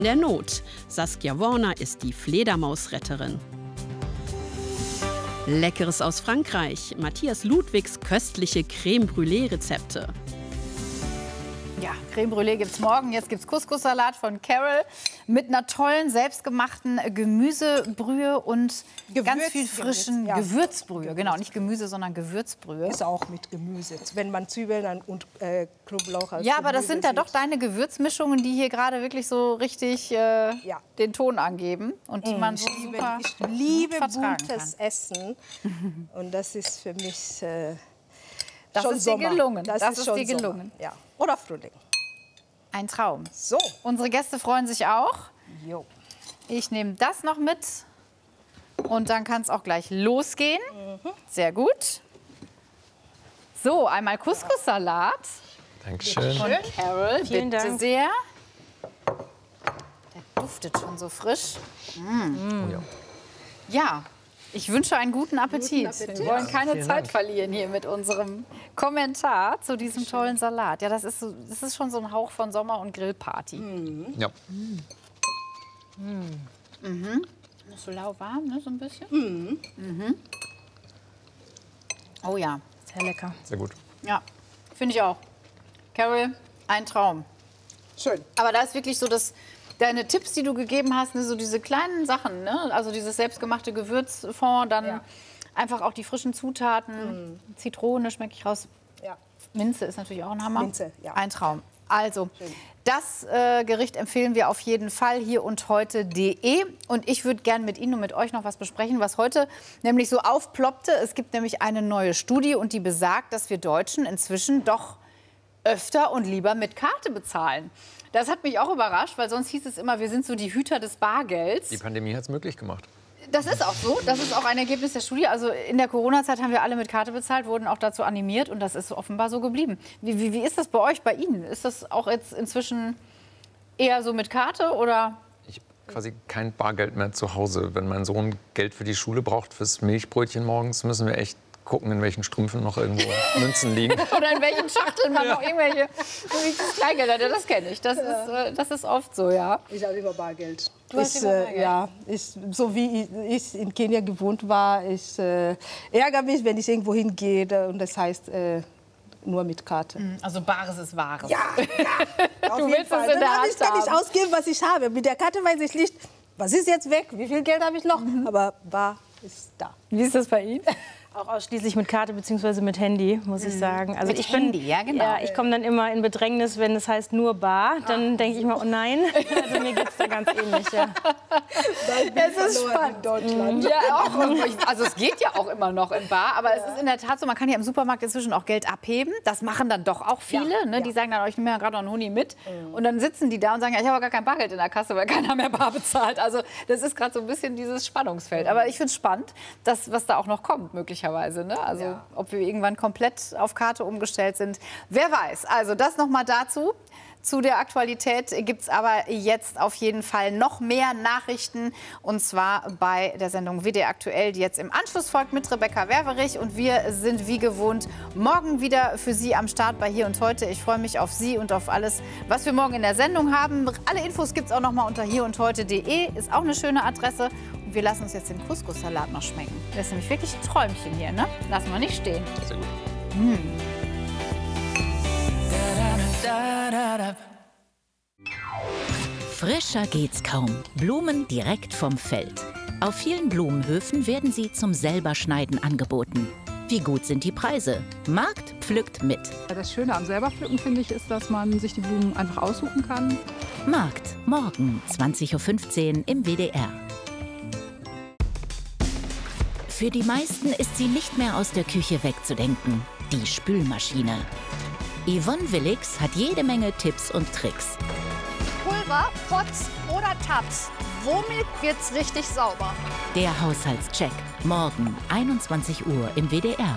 der Not. Saskia Warner ist die Fledermausretterin. Leckeres aus Frankreich. Matthias Ludwigs köstliche Crème Brûlée-Rezepte. Ja, Crème Brûlée gibt's morgen. Jetzt gibt's Couscous-Salat von Carol mit einer tollen, selbstgemachten Gemüsebrühe und ganz viel frischen Gewürzbrühe. Genau, nicht Gemüse, sondern Gewürzbrühe. Ist auch mit Gemüse. Wenn man Zwiebeln und Knoblauch als Ja, aber das Gemüse sind ja sieht. doch deine Gewürzmischungen, die hier gerade wirklich so richtig den Ton angeben. Und die man so super Ich liebe gut vertragen gutes Essen. Und das ist für mich Das schon ist dir Sommer. gelungen. Das ist dir schon gelungen. Sommer. Ja. Oder Frühling. Ein Traum. So. Unsere Gäste freuen sich auch. Jo. Ich nehme das noch mit. Und dann kann es auch gleich losgehen. Sehr gut. So, einmal Couscous-Salat Dankeschön. von Carol. Vielen Bitte Dank. sehr. Der duftet schon so frisch. Oh, ja. Ja, ich wünsche einen guten Appetit. Wir wollen keine Vielen Zeit Dank. verlieren hier mit unserem Kommentar zu diesem tollen Salat. Ja, das ist schon so ein Hauch von Sommer- und Grillparty. Ja. Noch so lauwarm, ne, so ein bisschen. Oh ja, Sehr lecker. Sehr gut. ja, finde ich auch. Carol, ein Traum. Schön. Aber da ist wirklich so, dass deine Tipps, die du gegeben hast, ne, so diese kleinen Sachen, ne, also dieses selbstgemachte Gewürzfond, dann einfach auch die frischen Zutaten, Zitrone schmecke ich raus. Ja. Minze ist natürlich auch ein Hammer. Minze, ja. Ein Traum. Also, das Gericht empfehlen wir auf jeden Fall hier und heute.de. Und ich würde gerne mit Ihnen und mit euch noch was besprechen, was heute nämlich so aufploppte. Es gibt nämlich eine neue Studie und die besagt, dass wir Deutschen inzwischen doch öfter und lieber mit Karte bezahlen. Das hat mich auch überrascht, weil sonst hieß es immer, wir sind so die Hüter des Bargelds. Die Pandemie hat es möglich gemacht. Das ist auch so. Das ist auch ein Ergebnis der Studie. Also in der Corona-Zeit haben wir alle mit Karte bezahlt, wurden auch dazu animiert und das ist offenbar so geblieben. Wie ist das bei euch, bei Ihnen? Ist das auch jetzt inzwischen eher so mit Karte oder? Ich habe quasi kein Bargeld mehr zu Hause. Wenn mein Sohn Geld für die Schule braucht, fürs Milchbrötchen morgens, müssen wir echt gucken, in welchen Strümpfen noch irgendwo Münzen liegen. Oder in welchen Schachteln man noch irgendwelche Kleingeld hat. Ja, das kenne ich. Das ist oft so, ja. Ich habe immer Bargeld. Du hast immer Bargeld? Ja, so wie ich in Kenia gewohnt war, ich ärgere mich, wenn ich irgendwo hingehe und das heißt nur mit Karte. Also Bares ist Wahres. Ja, auf Du jeden willst es Fall. in der Dann Hand kann ich haben. ausgeben, was ich habe. Mit der Karte weiß ich nicht, was ist jetzt weg, wie viel Geld habe ich noch, aber bar ist da. Wie ist das bei Ihnen? Auch ausschließlich mit Karte bzw. mit Handy, muss ich sagen. Also Mit Handy, ja, genau. Ja, ich komme dann immer in Bedrängnis, wenn es heißt nur bar. Dann denke ich mir, oh nein. Also mir geht es da ganz ähnlich. Ja. Es ist spannend. In Deutschland. Ja, auch. Also es geht ja auch immer noch in Bar, aber es ist in der Tat so, man kann ja im Supermarkt inzwischen auch Geld abheben. Das machen dann doch auch viele. Ne? Die sagen dann, ich nehme ja gerade noch einen Huni mit. Und dann sitzen die da und sagen, ja, ich habe gar kein Bargeld in der Kasse, weil keiner mehr bar bezahlt. Also das ist gerade so ein bisschen dieses Spannungsfeld. Aber ich finde es spannend, was da auch noch kommt, möglicherweise. Ne? Also ob wir irgendwann komplett auf Karte umgestellt sind. Wer weiß. Also das noch mal dazu. Zu der Aktualität gibt es aber jetzt auf jeden Fall noch mehr Nachrichten. Und zwar bei der Sendung WDR Aktuell, die jetzt im Anschluss folgt mit Rebecca Werwerich. Und wir sind wie gewohnt morgen wieder für Sie am Start bei Hier und Heute. Ich freue mich auf Sie und auf alles, was wir morgen in der Sendung haben. Alle Infos gibt es auch noch mal unter hierundheute.de. Ist auch eine schöne Adresse. Und wir lassen uns jetzt den Couscous-Salat noch schmecken. Das ist nämlich wirklich ein Träumchen hier, ne? Lassen wir nicht stehen. Sehr gut. Frischer geht's kaum. Blumen direkt vom Feld. Auf vielen Blumenhöfen werden sie zum Selberschneiden angeboten. Wie gut sind die Preise? Markt pflückt mit. Das Schöne am selberpflücken, finde ich, ist, dass man sich die Blumen einfach aussuchen kann. Markt, morgen 20:15 Uhr im WDR. Für die meisten ist sie nicht mehr aus der Küche wegzudenken. Die Spülmaschine. Yvonne Willigs hat jede Menge Tipps und Tricks. Pulver, Pots oder Tabs. Womit wird's richtig sauber? Der Haushaltscheck. Morgen 21 Uhr im WDR.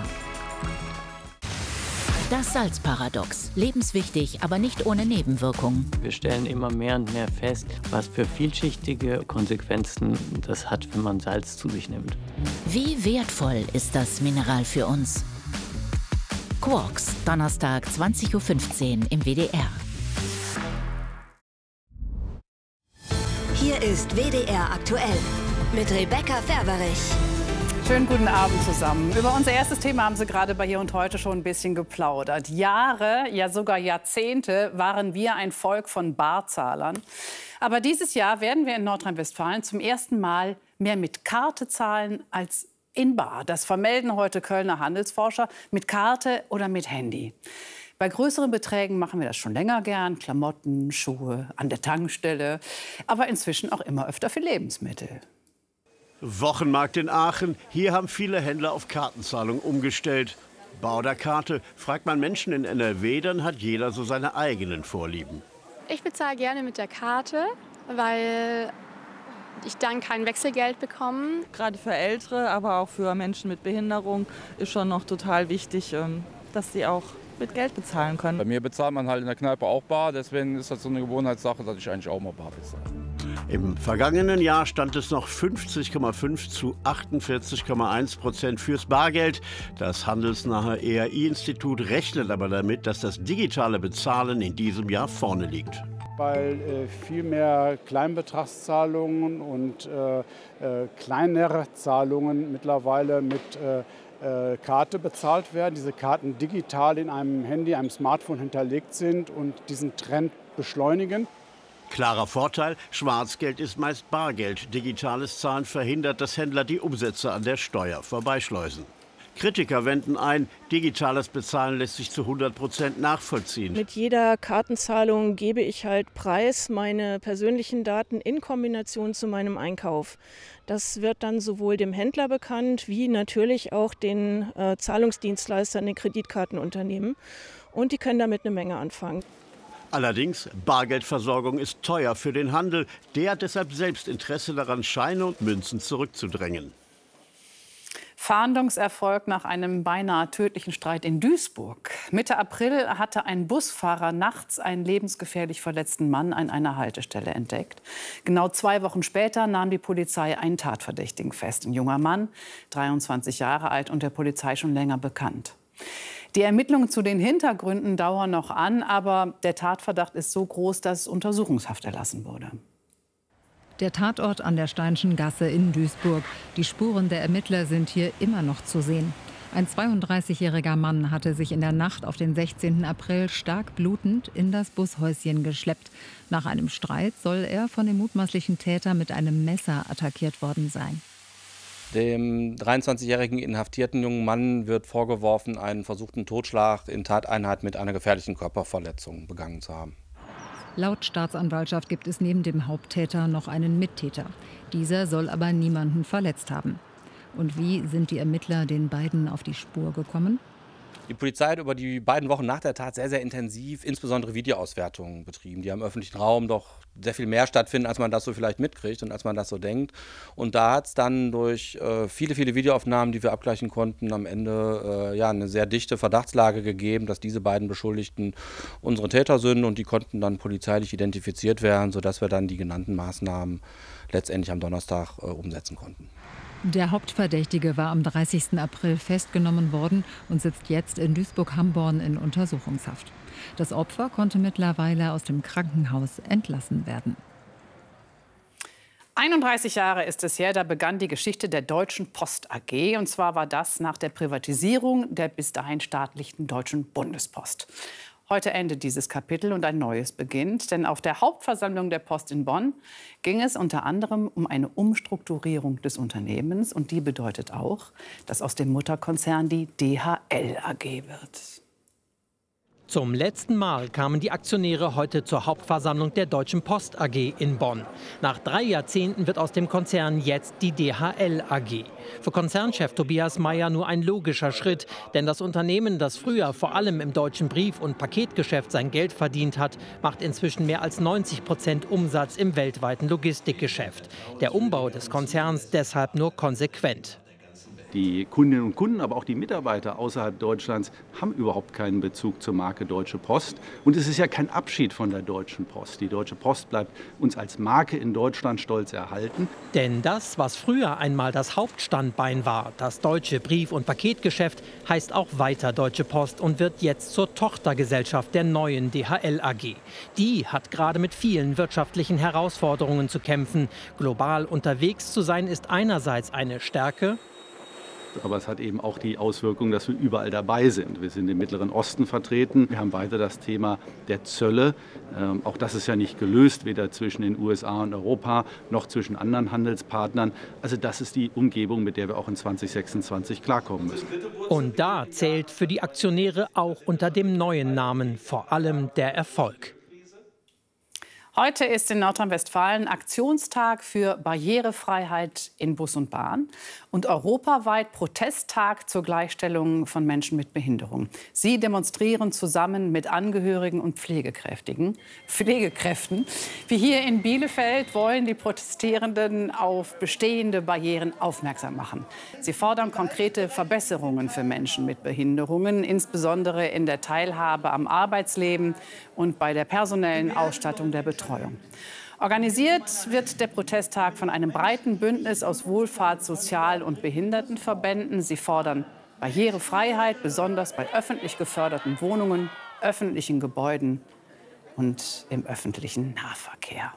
Das Salzparadox. Lebenswichtig, aber nicht ohne Nebenwirkungen. Wir stellen immer mehr und mehr fest, was für vielschichtige Konsequenzen das hat, wenn man Salz zu sich nimmt. Wie wertvoll ist das Mineral für uns? Quarks, Donnerstag 20:15 Uhr im WDR. Hier ist WDR aktuell mit Rebecca Ferberich. Schönen guten Abend zusammen. Über unser erstes Thema haben Sie gerade bei Hier und Heute schon ein bisschen geplaudert. Jahre, ja sogar Jahrzehnte waren wir ein Volk von Barzahlern. Aber dieses Jahr werden wir in Nordrhein-Westfalen zum ersten Mal mehr mit Karte zahlen als in bar. Das vermelden heute Kölner Handelsforscher, mit Karte oder mit Handy. Bei größeren Beträgen machen wir das schon länger gern. Klamotten, Schuhe, an der Tankstelle. Aber inzwischen auch immer öfter für Lebensmittel. Wochenmarkt in Aachen. Hier haben viele Händler auf Kartenzahlung umgestellt. Bar oder Karte? Fragt man Menschen in NRW, dann hat jeder so seine eigenen Vorlieben. Ich bezahle gerne mit der Karte, weil ich dann kein Wechselgeld bekomme. Gerade für Ältere, aber auch für Menschen mit Behinderung ist schon noch total wichtig, dass sie auch mit Geld bezahlen können. Bei mir bezahlt man halt in der Kneipe auch bar, deswegen ist das so eine Gewohnheitssache, dass ich eigentlich auch mal bar bezahle. Im vergangenen Jahr stand es noch 50,5 zu 48,1% fürs Bargeld. Das handelsnahe ERI-Institut rechnet aber damit, dass das digitale Bezahlen in diesem Jahr vorne liegt. Weil viel mehr Kleinbetragszahlungen und kleinere Zahlungen mittlerweile mit Karte bezahlt werden. Diese Karten digital in einem Handy, einem Smartphone hinterlegt sind und diesen Trend beschleunigen. Klarer Vorteil, Schwarzgeld ist meist Bargeld. Digitales Zahlen verhindert, dass Händler die Umsätze an der Steuer vorbeischleusen. Kritiker wenden ein, digitales Bezahlen lässt sich zu 100% nachvollziehen. Mit jeder Kartenzahlung gebe ich halt preis meine persönlichen Daten in Kombination zu meinem Einkauf. Das wird dann sowohl dem Händler bekannt, wie natürlich auch den Zahlungsdienstleistern, den Kreditkartenunternehmen. Und die können damit eine Menge anfangen. Allerdings, Bargeldversorgung ist teuer für den Handel. Der hat deshalb selbst Interesse daran, Scheine und Münzen zurückzudrängen. Fahndungserfolg nach einem beinahe tödlichen Streit in Duisburg. Mitte April hatte ein Busfahrer nachts einen lebensgefährlich verletzten Mann an einer Haltestelle entdeckt. Genau 2 Wochen später nahm die Polizei einen Tatverdächtigen fest. Ein junger Mann, 23 Jahre alt und der Polizei schon länger bekannt. Die Ermittlungen zu den Hintergründen dauern noch an, aber der Tatverdacht ist so groß, dass Untersuchungshaft erlassen wurde. Der Tatort an der Steinschen Gasse in Duisburg. Die Spuren der Ermittler sind hier immer noch zu sehen. Ein 32-jähriger Mann hatte sich in der Nacht auf den 16. April stark blutend in das Bushäuschen geschleppt. Nach einem Streit soll er von dem mutmaßlichen Täter mit einem Messer attackiert worden sein. Dem 23-jährigen inhaftierten jungen Mann wird vorgeworfen, einen versuchten Totschlag in Tateinheit mit einer gefährlichen Körperverletzung begangen zu haben. Laut Staatsanwaltschaft gibt es neben dem Haupttäter noch einen Mittäter. Dieser soll aber niemanden verletzt haben. Und wie sind die Ermittler den beiden auf die Spur gekommen? Die Polizei hat über die beiden Wochen nach der Tat sehr, sehr intensiv insbesondere Videoauswertungen betrieben, die am öffentlichen Raum doch sehr viel mehr stattfinden, als man das so vielleicht mitkriegt und als man das so denkt. Und da hat es dann durch viele Videoaufnahmen, die wir abgleichen konnten, am Ende eine sehr dichte Verdachtslage gegeben, dass diese beiden Beschuldigten unsere Täter sind, und die konnten dann polizeilich identifiziert werden, sodass wir dann die genannten Maßnahmen letztendlich am Donnerstag umsetzen konnten. Der Hauptverdächtige war am 30. April festgenommen worden und sitzt jetzt in Duisburg-Hamborn in Untersuchungshaft. Das Opfer konnte mittlerweile aus dem Krankenhaus entlassen werden. 31 Jahre ist es her, da begann die Geschichte der Deutschen Post AG. Und zwar war das nach der Privatisierung der bis dahin staatlichen Deutschen Bundespost. Heute endet dieses Kapitel und ein neues beginnt. Denn auf der Hauptversammlung der Post in Bonn ging es unter anderem um eine Umstrukturierung des Unternehmens. Und die bedeutet auch, dass aus dem Mutterkonzern die DHL AG wird. Zum letzten Mal kamen die Aktionäre heute zur Hauptversammlung der Deutschen Post AG in Bonn. Nach 3 Jahrzehnten wird aus dem Konzern jetzt die DHL AG. Für Konzernchef Tobias Meyer nur ein logischer Schritt, denn das Unternehmen, das früher vor allem im deutschen Brief- und Paketgeschäft sein Geld verdient hat, macht inzwischen mehr als 90% Umsatz im weltweiten Logistikgeschäft. Der Umbau des Konzerns deshalb nur konsequent. Die Kundinnen und Kunden, aber auch die Mitarbeiter außerhalb Deutschlands haben überhaupt keinen Bezug zur Marke Deutsche Post. Und es ist ja kein Abschied von der Deutschen Post. Die Deutsche Post bleibt uns als Marke in Deutschland stolz erhalten. Denn das, was früher einmal das Hauptstandbein war, das deutsche Brief- und Paketgeschäft, heißt auch weiter Deutsche Post und wird jetzt zur Tochtergesellschaft der neuen DHL AG. Die hat gerade mit vielen wirtschaftlichen Herausforderungen zu kämpfen. Global unterwegs zu sein ist einerseits eine Stärke. Aber es hat eben auch die Auswirkung, dass wir überall dabei sind. Wir sind im Mittleren Osten vertreten. Wir haben weiter das Thema der Zölle. Auch das ist ja nicht gelöst, weder zwischen den USA und Europa noch zwischen anderen Handelspartnern. Also das ist die Umgebung, mit der wir auch in 2026 klarkommen müssen. Und da zählt für die Aktionäre auch unter dem neuen Namen vor allem der Erfolg. Heute ist in Nordrhein-Westfalen Aktionstag für Barrierefreiheit in Bus und Bahn und europaweit Protesttag zur Gleichstellung von Menschen mit Behinderung. Sie demonstrieren zusammen mit Angehörigen und Pflegekräften. Wie hier in Bielefeld wollen die Protestierenden auf bestehende Barrieren aufmerksam machen. Sie fordern konkrete Verbesserungen für Menschen mit Behinderungen, insbesondere in der Teilhabe am Arbeitsleben und bei der personellen Ausstattung der Betreuung. Organisiert wird der Protesttag von einem breiten Bündnis aus Wohlfahrts-, Sozial- und Behindertenverbänden. Sie fordern Barrierefreiheit, besonders bei öffentlich geförderten Wohnungen, öffentlichen Gebäuden und im öffentlichen Nahverkehr.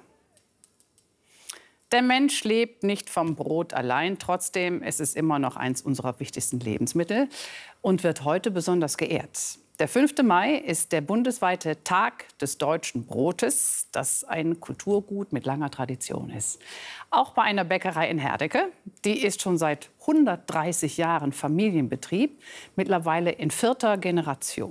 Der Mensch lebt nicht vom Brot allein. Trotzdem ist es immer noch eins unserer wichtigsten Lebensmittel und wird heute besonders geehrt. Der 5. Mai ist der bundesweite Tag des deutschen Brotes, das ein Kulturgut mit langer Tradition ist. Auch bei einer Bäckerei in Herdecke, die ist schon seit 130 Jahren Familienbetrieb, mittlerweile in 4. Generation.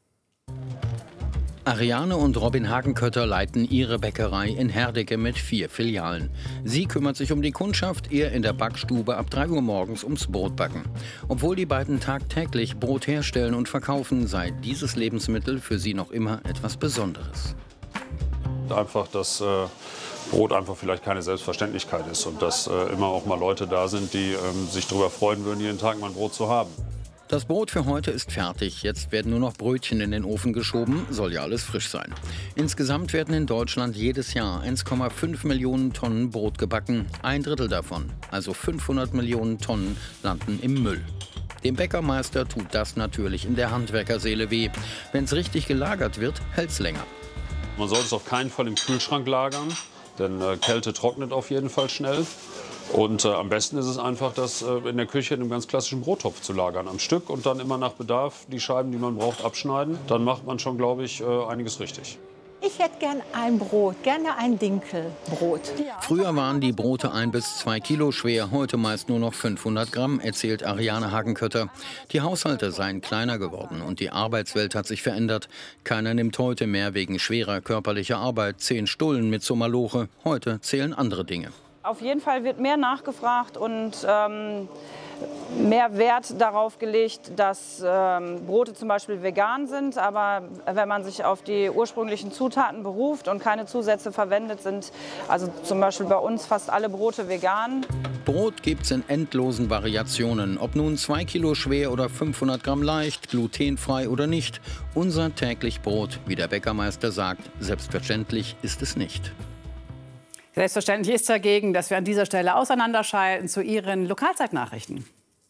Ariane und Robin Hagenkötter leiten ihre Bäckerei in Herdecke mit 4 Filialen. Sie kümmert sich um die Kundschaft, er in der Backstube ab 3 Uhr morgens ums Brotbacken. Obwohl die beiden tagtäglich Brot herstellen und verkaufen, sei dieses Lebensmittel für sie noch immer etwas Besonderes. Einfach, dass Brot einfach vielleicht keine Selbstverständlichkeit ist und dass immer auch mal Leute da sind, die sich darüber freuen würden, jeden Tag mal ein Brot zu haben. Das Brot für heute ist fertig. Jetzt werden nur noch Brötchen in den Ofen geschoben. Soll ja alles frisch sein. Insgesamt werden in Deutschland jedes Jahr 1,5 Millionen Tonnen Brot gebacken. 1/3 davon, also 500 Millionen Tonnen, landen im Müll. Dem Bäckermeister tut das natürlich in der Handwerkerseele weh. Wenn es richtig gelagert wird, hält es länger. Man sollte es auf keinen Fall im Kühlschrank lagern, denn Kälte trocknet auf jeden Fall schnell. Und am besten ist es einfach, das in der Küche in einem ganz klassischen Brottopf zu lagern, am Stück und dann immer nach Bedarf die Scheiben, die man braucht, abschneiden. Dann macht man schon, glaube ich, einiges richtig. Ich hätte gern ein Brot, gerne ein Dinkelbrot. Früher waren die Brote 1 bis 2 Kilo schwer, heute meist nur noch 500 Gramm, erzählt Ariane Hagenkötter. Die Haushalte seien kleiner geworden und die Arbeitswelt hat sich verändert. Keiner nimmt heute mehr wegen schwerer körperlicher Arbeit 10 Stullen mit zur Maloche. Heute zählen andere Dinge. Auf jeden Fall wird mehr nachgefragt und mehr Wert darauf gelegt, dass Brote zum Beispiel vegan sind. Aber wenn man sich auf die ursprünglichen Zutaten beruft und keine Zusätze verwendet, sind also zum Beispiel bei uns fast alle Brote vegan. Brot gibt's in endlosen Variationen. Ob nun 2 Kilo schwer oder 500 Gramm leicht, glutenfrei oder nicht. Unser täglich Brot, wie der Bäckermeister sagt, selbstverständlich ist es nicht. Selbstverständlich ist dagegen, dass wir an dieser Stelle auseinanderschalten zu Ihren Lokalzeitnachrichten.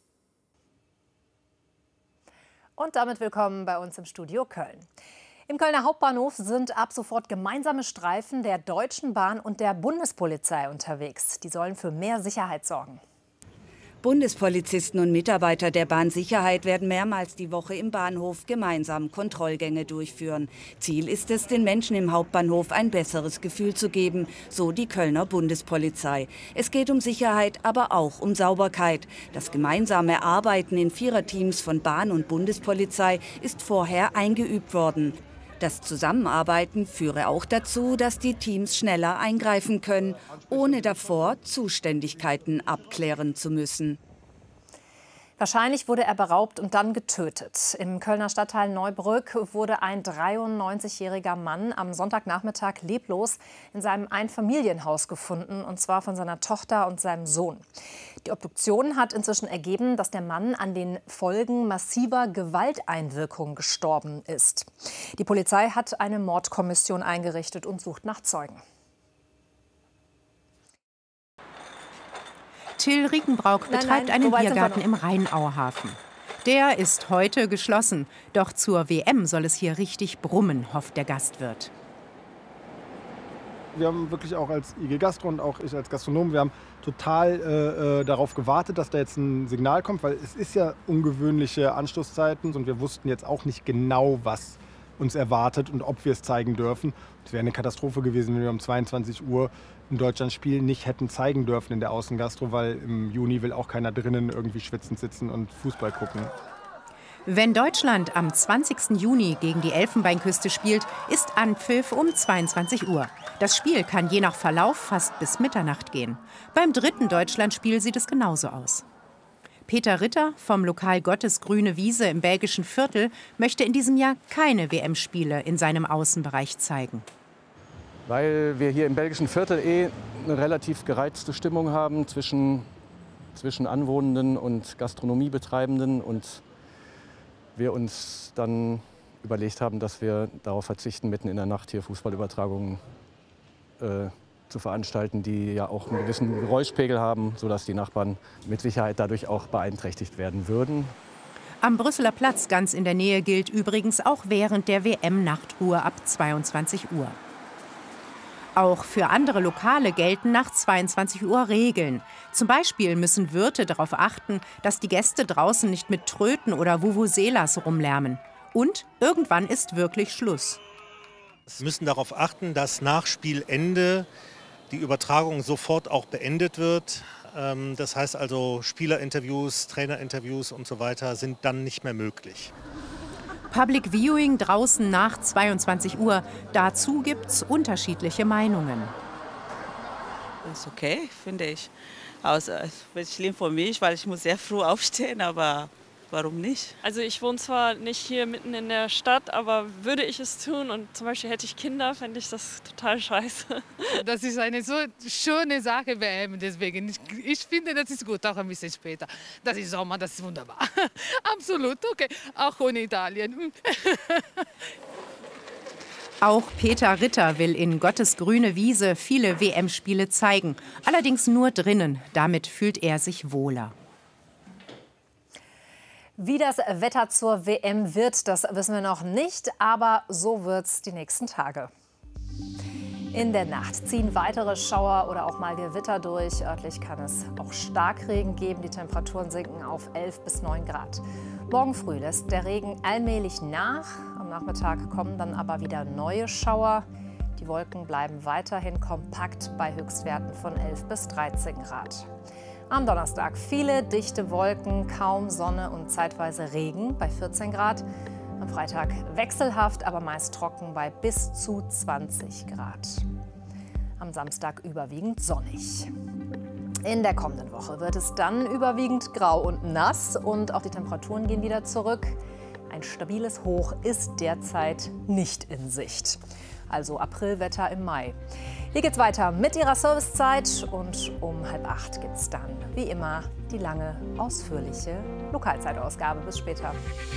Und damit willkommen bei uns im Studio Köln. Im Kölner Hauptbahnhof sind ab sofort gemeinsame Streifen der Deutschen Bahn und der Bundespolizei unterwegs. Die sollen für mehr Sicherheit sorgen. Bundespolizisten und Mitarbeiter der Bahnsicherheit werden mehrmals die Woche im Bahnhof gemeinsam Kontrollgänge durchführen. Ziel ist es, den Menschen im Hauptbahnhof ein besseres Gefühl zu geben, so die Kölner Bundespolizei. Es geht um Sicherheit, aber auch um Sauberkeit. Das gemeinsame Arbeiten in Viererteams von Bahn und Bundespolizei ist vorher eingeübt worden. Das Zusammenarbeiten führe auch dazu, dass die Teams schneller eingreifen können, ohne davor Zuständigkeiten abklären zu müssen. Wahrscheinlich wurde er beraubt und dann getötet. Im Kölner Stadtteil Neubrück wurde ein 93-jähriger Mann am Sonntagnachmittag leblos in seinem Einfamilienhaus gefunden, und zwar von seiner Tochter und seinem Sohn. Die Obduktion hat inzwischen ergeben, dass der Mann an den Folgen massiver Gewalteinwirkung gestorben ist. Die Polizei hat eine Mordkommission eingerichtet und sucht nach Zeugen. Till Riekenbrauch betreibt einen Biergarten im Rheinauhafen. Der ist heute geschlossen. Doch zur WM soll es hier richtig brummen, hofft der Gastwirt. Wir haben wirklich auch als IG Gastro und auch ich als Gastronom, wir haben total darauf gewartet, dass da jetzt ein Signal kommt, weil es ist ja ungewöhnliche Anstoßzeiten und wir wussten jetzt auch nicht genau, was uns erwartet und ob wir es zeigen dürfen. Es wäre eine Katastrophe gewesen, wenn wir um 22 Uhr in Deutschland Spiel nicht hätten zeigen dürfen in der Außengastro, weil im Juni will auch keiner drinnen irgendwie schwitzend sitzen und Fußball gucken. Wenn Deutschland am 20. Juni gegen die Elfenbeinküste spielt, ist Anpfiff um 22 Uhr. Das Spiel kann je nach Verlauf fast bis Mitternacht gehen. Beim dritten Deutschlandspiel sieht es genauso aus. Peter Ritter vom Lokal Gottes Grüne Wiese im belgischen Viertel möchte in diesem Jahr keine WM-Spiele in seinem Außenbereich zeigen. Weil wir hier im belgischen Viertel eine relativ gereizte Stimmung haben zwischen Anwohnenden und Gastronomiebetreibenden und wir uns dann überlegt haben, dass wir darauf verzichten, mitten in der Nacht hier Fußballübertragungen zu veranstalten, die ja auch einen gewissen Geräuschpegel haben, sodass die Nachbarn mit Sicherheit dadurch auch beeinträchtigt werden würden. Am Brüsseler Platz ganz in der Nähe gilt übrigens auch während der WM-Nachtruhe ab 22 Uhr. Auch für andere Lokale gelten nach 22 Uhr Regeln. Zum Beispiel müssen Wirte darauf achten, dass die Gäste draußen nicht mit Tröten oder Vuvuzelas rumlärmen. Und irgendwann ist wirklich Schluss. Wir müssen darauf achten, dass nach Spielende die Übertragung sofort auch beendet wird. Das heißt also, Spielerinterviews, Trainerinterviews und so weiter sind dann nicht mehr möglich. Public Viewing draußen nach 22 Uhr. Dazu gibt's unterschiedliche Meinungen. Das ist okay, finde ich. Also, es wird schlimm für mich, weil ich muss sehr früh aufstehen, aber warum nicht? Also ich wohne zwar nicht hier mitten in der Stadt, aber würde ich es tun und zum Beispiel hätte ich Kinder, fände ich das total scheiße. Das ist eine so schöne Sache, WM, deswegen. Ich finde, das ist gut, auch ein bisschen später. Das ist Sommer, das ist wunderbar. Absolut, okay, auch ohne Italien. Auch Peter Ritter will in Gottes grüne Wiese viele WM-Spiele zeigen. Allerdings nur drinnen, damit fühlt er sich wohler. Wie das Wetter zur WM wird, das wissen wir noch nicht, aber so wird's die nächsten Tage. In der Nacht ziehen weitere Schauer oder auch mal Gewitter durch. Örtlich kann es auch Starkregen geben. Die Temperaturen sinken auf 11 bis 9 Grad. Morgen früh lässt der Regen allmählich nach. Am Nachmittag kommen dann aber wieder neue Schauer. Die Wolken bleiben weiterhin kompakt bei Höchstwerten von 11 bis 13 Grad. Am Donnerstag viele dichte Wolken, kaum Sonne und zeitweise Regen bei 14 Grad. Am Freitag wechselhaft, aber meist trocken bei bis zu 20 Grad. Am Samstag überwiegend sonnig. In der kommenden Woche wird es dann überwiegend grau und nass und auch die Temperaturen gehen wieder zurück. Ein stabiles Hoch ist derzeit nicht in Sicht. Also Aprilwetter im Mai. Hier geht's weiter mit Ihrer Servicezeit und um 7:30 gibt's dann wie immer die lange, ausführliche Lokalzeitausgabe. Bis später.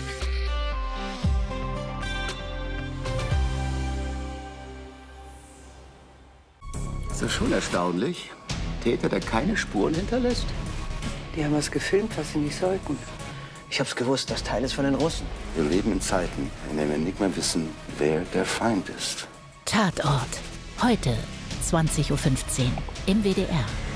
Das ist schon erstaunlich. Täter, der keine Spuren hinterlässt. Die haben was gefilmt, was sie nicht sollten. Ich hab's gewusst, das Teil ist von den Russen. Wir leben in Zeiten, in denen wir nicht mehr wissen, wer der Feind ist. Tatort. Heute 20:15 Uhr im WDR.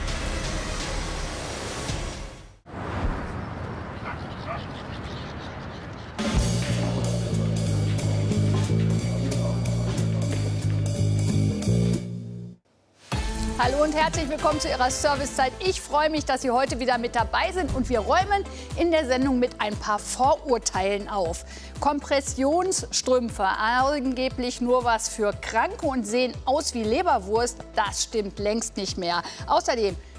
Hallo und herzlich willkommen zu Ihrer Servicezeit. Ich freue mich, dass Sie heute wieder mit dabei sind und wir räumen in der Sendung mit ein paar Vorurteilen auf. Kompressionsstrümpfe, angeblich nur was für Kranke und sehen aus wie Leberwurst, das stimmt längst nicht mehr. Außerdem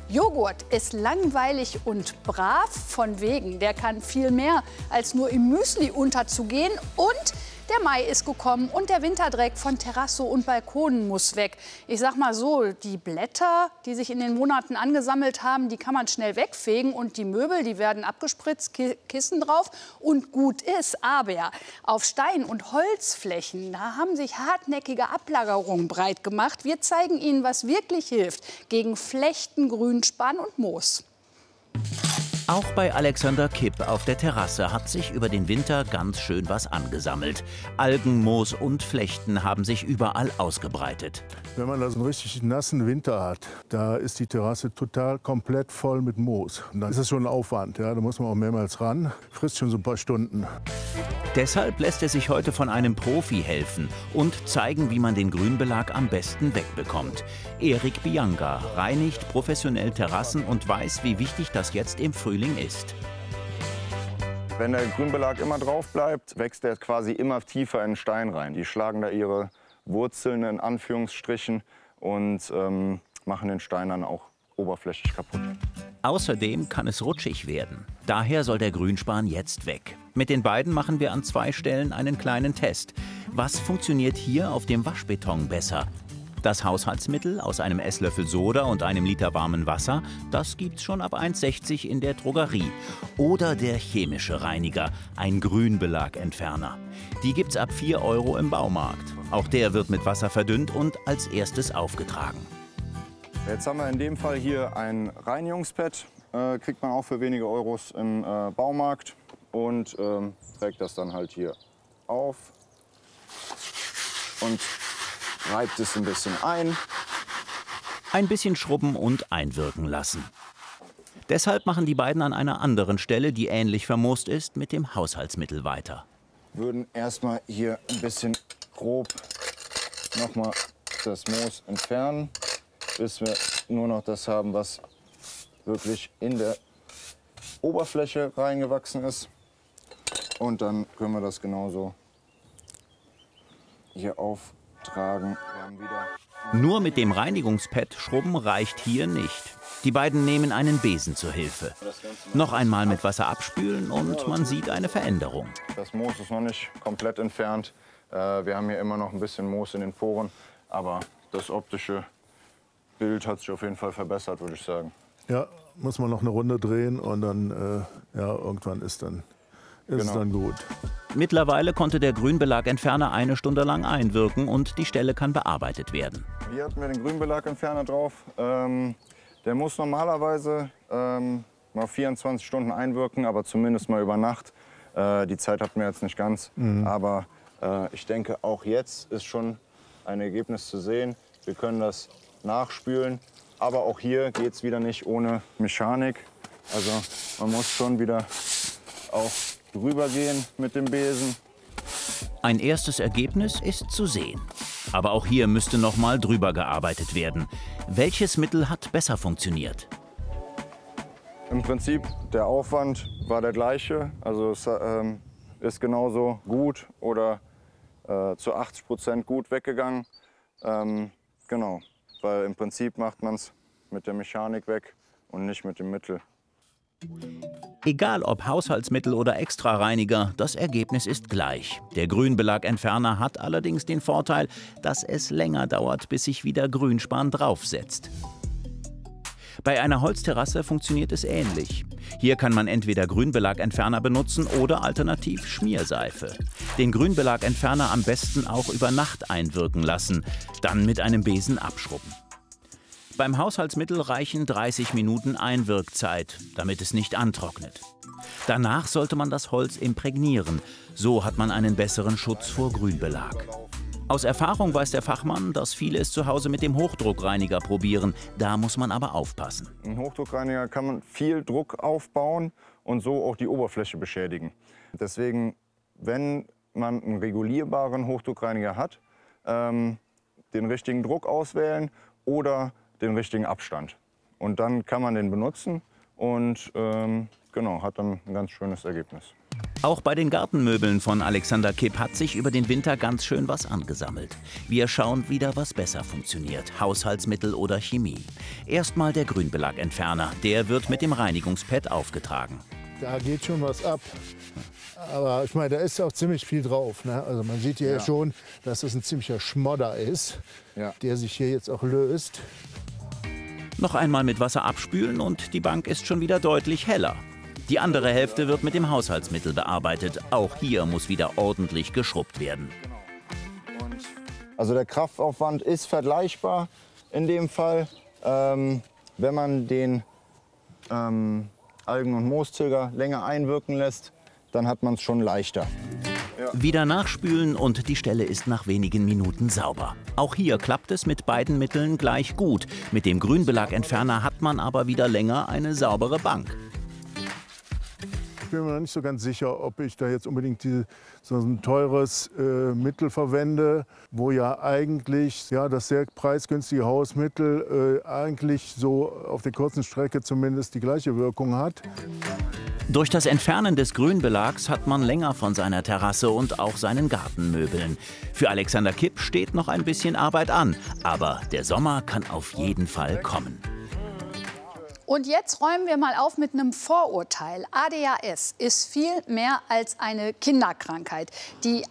Joghurt ist langweilig und brav von wegen. Der kann viel mehr als nur im Müsli unterzugehen. Und der Mai ist gekommen und der Winterdreck von Terrasse und Balkonen muss weg. Ich sag mal so, die Blätter, die sich in den Monaten angesammelt haben, die kann man schnell wegfegen. Und die Möbel, die werden abgespritzt, Kissen drauf und gut ist. Aber auf Stein- und Holzflächen, da haben sich hartnäckige Ablagerungen breit gemacht. Wir zeigen Ihnen, was wirklich hilft gegen Flechten, Grünspan und Moos. Auch bei Alexander Kipp auf der Terrasse hat sich über den Winter ganz schön was angesammelt. Algen, Moos und Flechten haben sich überall ausgebreitet. Wenn man also einen richtig nassen Winter hat, da ist die Terrasse total komplett voll mit Moos. Und dann ist es schon ein Aufwand. Ja? Da muss man auch mehrmals ran. Frisst schon so ein paar Stunden. Deshalb lässt er sich heute von einem Profi helfen und zeigen, wie man den Grünbelag am besten wegbekommt. Erik Bianca reinigt professionell Terrassen und weiß, wie wichtig das jetzt im Frühling ist. Wenn der Grünbelag immer drauf bleibt, wächst er quasi immer tiefer in den Stein rein. Die schlagen da ihre Wurzeln in Anführungsstrichen und machen den Stein dann auch oberflächlich kaputt. Außerdem kann es rutschig werden. Daher soll der Grünspan jetzt weg. Mit den beiden machen wir an 2 Stellen einen kleinen Test. Was funktioniert hier auf dem Waschbeton besser? Das Haushaltsmittel aus einem Esslöffel Soda und einem Liter warmem Wasser, das gibt's schon ab 1,60 € in der Drogerie. Oder der chemische Reiniger, ein Grünbelagentferner. Die gibt's ab 4 € im Baumarkt. Auch der wird mit Wasser verdünnt und als erstes aufgetragen. Jetzt haben wir in dem Fall hier ein Reinigungspad. Kriegt man auch für wenige Euros im Baumarkt. Und trägt das dann halt hier auf und reibt es ein bisschen ein. Ein bisschen schrubben und einwirken lassen. Deshalb machen die beiden an einer anderen Stelle, die ähnlich vermoost ist, mit dem Haushaltsmittel weiter. Würden erstmal hier ein bisschen grob nochmal das Moos entfernen, bis wir nur noch das haben, was wirklich in der Oberfläche reingewachsen ist. Und dann können wir das genauso hier auftragen. Wir haben wieder Nur mit dem Reinigungspad schrubben reicht hier nicht. Die beiden nehmen einen Besen zur Hilfe. Noch einmal mit Wasser abspülen und man sieht eine Veränderung. Das Moos ist noch nicht komplett entfernt. Wir haben hier immer noch ein bisschen Moos in den Poren, aber das optische Bild hat sich auf jeden Fall verbessert, würde ich sagen. Ja, muss man noch eine Runde drehen und dann ja, irgendwann ist es dann gut. Mittlerweile konnte der Grünbelagentferner 1 Stunde lang einwirken und die Stelle kann bearbeitet werden. Hier hatten wir den Grünbelagentferner drauf. Der muss normalerweise mal 24 Stunden einwirken, aber zumindest mal über Nacht. Die Zeit hatten wir jetzt nicht ganz, aber ich denke, auch jetzt ist schon ein Ergebnis zu sehen. Wir können das nachspülen, aber auch hier geht es wieder nicht ohne Mechanik. Also man muss schon wieder auch drüber gehen mit dem Besen. Ein erstes Ergebnis ist zu sehen. Aber auch hier müsste noch mal drüber gearbeitet werden. Welches Mittel hat besser funktioniert? Im Prinzip, der Aufwand war der gleiche. Also es ist genauso gut oder zu 80% gut weggegangen. Genau, weil im Prinzip macht man es mit der Mechanik weg und nicht mit dem Mittel. Egal ob Haushaltsmittel oder Extrareiniger, das Ergebnis ist gleich. Der Grünbelagentferner hat allerdings den Vorteil, dass es länger dauert, bis sich wieder Grünspan draufsetzt. Bei einer Holzterrasse funktioniert es ähnlich. Hier kann man entweder Grünbelagentferner benutzen oder alternativ Schmierseife. Den Grünbelagentferner am besten auch über Nacht einwirken lassen, dann mit einem Besen abschrubben. Beim Haushaltsmittel reichen 30 Minuten Einwirkzeit, damit es nicht antrocknet. Danach sollte man das Holz imprägnieren. So hat man einen besseren Schutz vor Grünbelag. Aus Erfahrung weiß der Fachmann, dass viele es zu Hause mit dem Hochdruckreiniger probieren. Da muss man aber aufpassen. Ein Hochdruckreiniger kann man viel Druck aufbauen und so auch die Oberfläche beschädigen. Deswegen, wenn man einen regulierbaren Hochdruckreiniger hat, den richtigen Druck auswählen oder den richtigen Abstand. Und dann kann man den benutzen und genau, hat dann ein ganz schönes Ergebnis. Auch bei den Gartenmöbeln von Alexander Kipp hat sich über den Winter ganz schön was angesammelt. Wir schauen wieder, was besser funktioniert, Haushaltsmittel oder Chemie. Erstmal der Grünbelagentferner, der wird mit dem Reinigungspad aufgetragen. Da geht schon was ab. Aber ich meine, da ist auch ziemlich viel drauf. Ne? Also man sieht hier schon, dass das ein ziemlicher Schmodder ist, der sich hier jetzt auch löst. Noch einmal mit Wasser abspülen und die Bank ist schon wieder deutlich heller. Die andere Hälfte wird mit dem Haushaltsmittel bearbeitet. Auch hier muss wieder ordentlich geschrubbt werden. Also der Kraftaufwand ist vergleichbar in dem Fall. Wenn man den Algen- und Moostilger länger einwirken lässt, dann hat man es schon leichter. Wieder nachspülen und die Stelle ist nach wenigen Minuten sauber. Auch hier klappt es mit beiden Mitteln gleich gut. Mit dem Grünbelagentferner hat man aber wieder länger eine saubere Bank. Ich bin mir noch nicht so ganz sicher, ob ich da jetzt unbedingt so ein teures Mittel verwende, wo ja eigentlich das sehr preisgünstige Hausmittel eigentlich so auf der kurzen Strecke zumindest die gleiche Wirkung hat. Durch das Entfernen des Grünbelags hat man länger von seiner Terrasse und auch seinen Gartenmöbeln. Für Alexander Kipp steht noch ein bisschen Arbeit an, aber der Sommer kann auf jeden Fall kommen. Und jetzt räumen wir mal auf mit einem Vorurteil. ADHS ist viel mehr als eine Kinderkrankheit. Die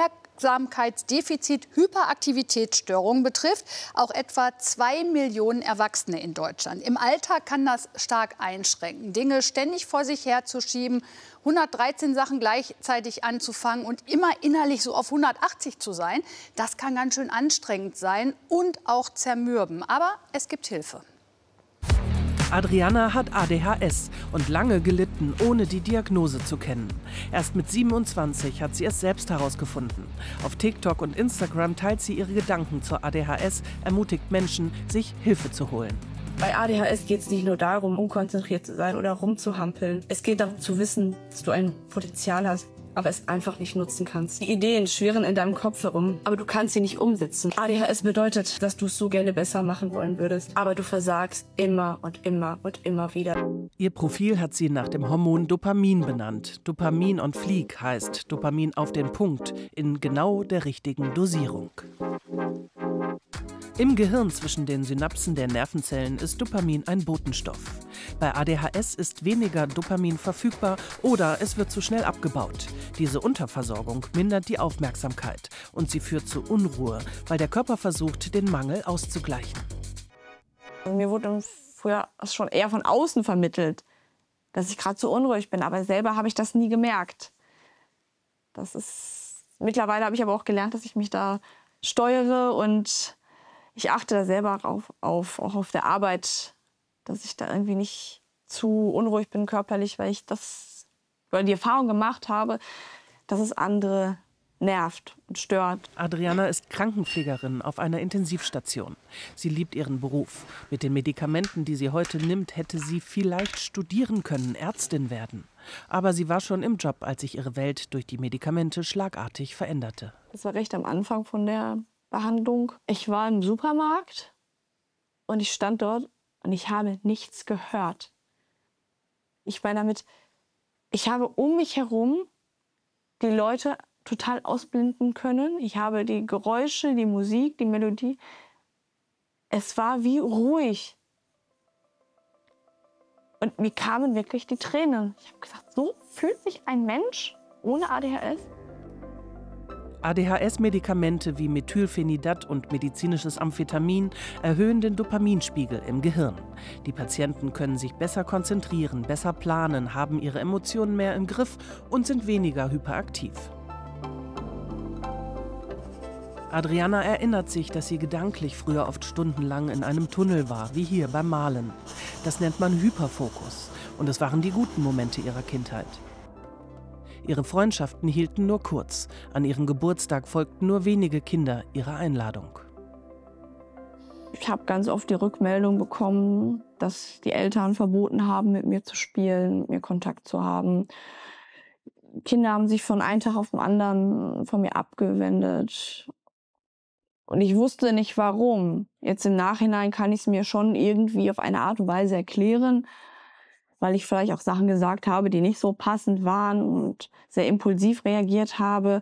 Aufmerksamkeitsdefizit-Hyperaktivitätsstörung betrifft auch etwa 2 Millionen Erwachsene in Deutschland. Im Alltag kann das stark einschränken, Dinge ständig vor sich herzuschieben, 113 Sachen gleichzeitig anzufangen und immer innerlich so auf 180 zu sein. Das kann ganz schön anstrengend sein und auch zermürben. Aber es gibt Hilfe. Adriana hat ADHS und lange gelitten, ohne die Diagnose zu kennen. Erst mit 27 hat sie es selbst herausgefunden. Auf TikTok und Instagram teilt sie ihre Gedanken zur ADHS, ermutigt Menschen, sich Hilfe zu holen. Bei ADHS geht es nicht nur darum, unkonzentriert zu sein oder rumzuhampeln. Es geht darum zu wissen, dass du ein Potenzial hast, aber es einfach nicht nutzen kannst. Die Ideen schwirren in deinem Kopf herum, aber du kannst sie nicht umsetzen. ADHS bedeutet, dass du es so gerne besser machen wollen würdest, aber du versagst immer und immer und immer wieder. Ihr Profil hat sie nach dem Hormon Dopamin benannt. Dopamin on fleek heißt Dopamin auf den Punkt, in genau der richtigen Dosierung. Im Gehirn zwischen den Synapsen der Nervenzellen ist Dopamin ein Botenstoff. Bei ADHS ist weniger Dopamin verfügbar oder es wird zu schnell abgebaut. Diese Unterversorgung mindert die Aufmerksamkeit und sie führt zu Unruhe, weil der Körper versucht, den Mangel auszugleichen. Mir wurde früher schon eher von außen vermittelt, dass ich gerade so unruhig bin, aber selber habe ich das nie gemerkt. Mittlerweile habe ich aber auch gelernt, dass ich mich da steuere und ich achte da selber auch auf der Arbeit, dass ich da irgendwie nicht zu unruhig bin körperlich, weil ich die Erfahrung gemacht habe, dass es andere nervt und stört. Adriana ist Krankenpflegerin auf einer Intensivstation. Sie liebt ihren Beruf. Mit den Medikamenten, die sie heute nimmt, hätte sie vielleicht studieren können, Ärztin werden. Aber sie war schon im Job, als sich ihre Welt durch die Medikamente schlagartig veränderte. Das war recht am Anfang von der Behandlung. Ich war im Supermarkt und ich stand dort und ich habe nichts gehört. Ich meine damit, ich habe um mich herum die Leute total ausblenden können. Ich habe die Geräusche, die Musik, die Melodie. Es war wie ruhig. Und mir kamen wirklich die Tränen. Ich habe gesagt, so fühlt sich ein Mensch ohne ADHS? ADHS-Medikamente wie Methylphenidat und medizinisches Amphetamin erhöhen den Dopaminspiegel im Gehirn. Die Patienten können sich besser konzentrieren, besser planen, haben ihre Emotionen mehr im Griff und sind weniger hyperaktiv. Adriana erinnert sich, dass sie gedanklich früher oft stundenlang in einem Tunnel war, wie hier beim Malen. Das nennt man Hyperfokus. Und es waren die guten Momente ihrer Kindheit. Ihre Freundschaften hielten nur kurz. An ihrem Geburtstag folgten nur wenige Kinder ihrer Einladung. Ich habe ganz oft die Rückmeldung bekommen, dass die Eltern verboten haben, mit mir zu spielen, mit mir Kontakt zu haben. Kinder haben sich von einem Tag auf den anderen von mir abgewendet. Und ich wusste nicht, warum. Jetzt im Nachhinein kann ich es mir schon irgendwie auf eine Art und Weise erklären. weil ich vielleicht auch Sachen gesagt habe, die nicht so passend waren und sehr impulsiv reagiert habe.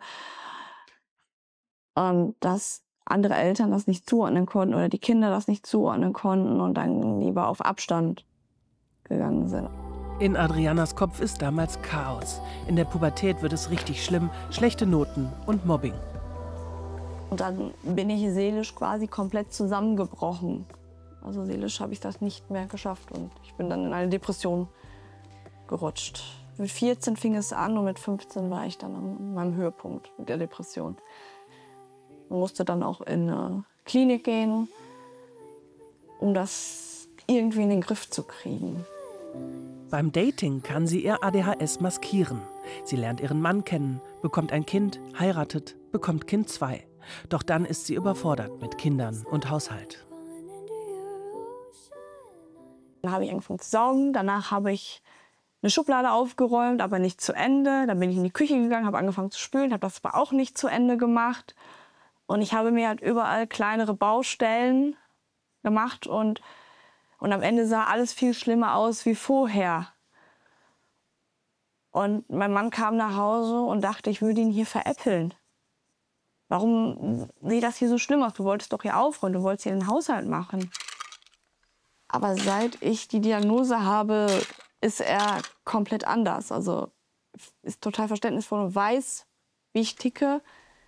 Dass andere Eltern das nicht zuordnen konnten oder die Kinder das nicht zuordnen konnten und dann lieber auf Abstand gegangen sind. In Adrianas Kopf ist damals Chaos. In der Pubertät wird es richtig schlimm, schlechte Noten und Mobbing. Und dann bin ich seelisch quasi komplett zusammengebrochen. Also seelisch habe ich das nicht mehr geschafft und ich bin dann in eine Depression gerutscht. Mit 14 fing es an und mit 15 war ich dann an meinem Höhepunkt mit der Depression. Ich musste dann auch in eine Klinik gehen, um das irgendwie in den Griff zu kriegen. Beim Dating kann sie ihr ADHS maskieren. Sie lernt ihren Mann kennen, bekommt ein Kind, heiratet, bekommt Kind 2. Doch dann ist sie überfordert mit Kindern und Haushalt. Dann habe ich angefangen zu saugen, danach habe ich eine Schublade aufgeräumt, aber nicht zu Ende. Dann bin ich in die Küche gegangen, habe angefangen zu spülen, habe das aber auch nicht zu Ende gemacht. Und ich habe mir halt überall kleinere Baustellen gemacht und am Ende sah alles viel schlimmer aus wie vorher. Und mein Mann kam nach Hause und dachte, ich würde ihn hier veräppeln. Warum sieht das hier so schlimm aus? Du wolltest doch hier aufräumen, du wolltest hier den Haushalt machen. Aber seit ich die Diagnose habe, ist er komplett anders. Also ist total verständnisvoll und weiß, wie ich ticke.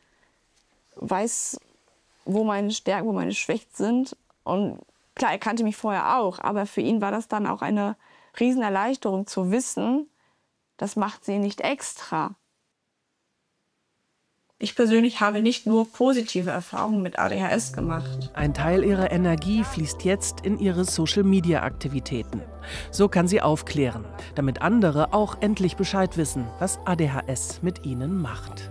Weiß, wo meine Stärken, wo meine Schwächen sind. Und klar, er kannte mich vorher auch, aber für ihn war das dann auch eine Riesenerleichterung zu wissen, das macht sie nicht extra. Ich persönlich habe nicht nur positive Erfahrungen mit ADHS gemacht. Ein Teil ihrer Energie fließt jetzt in ihre Social-Media-Aktivitäten. So kann sie aufklären, damit andere auch endlich Bescheid wissen, was ADHS mit ihnen macht.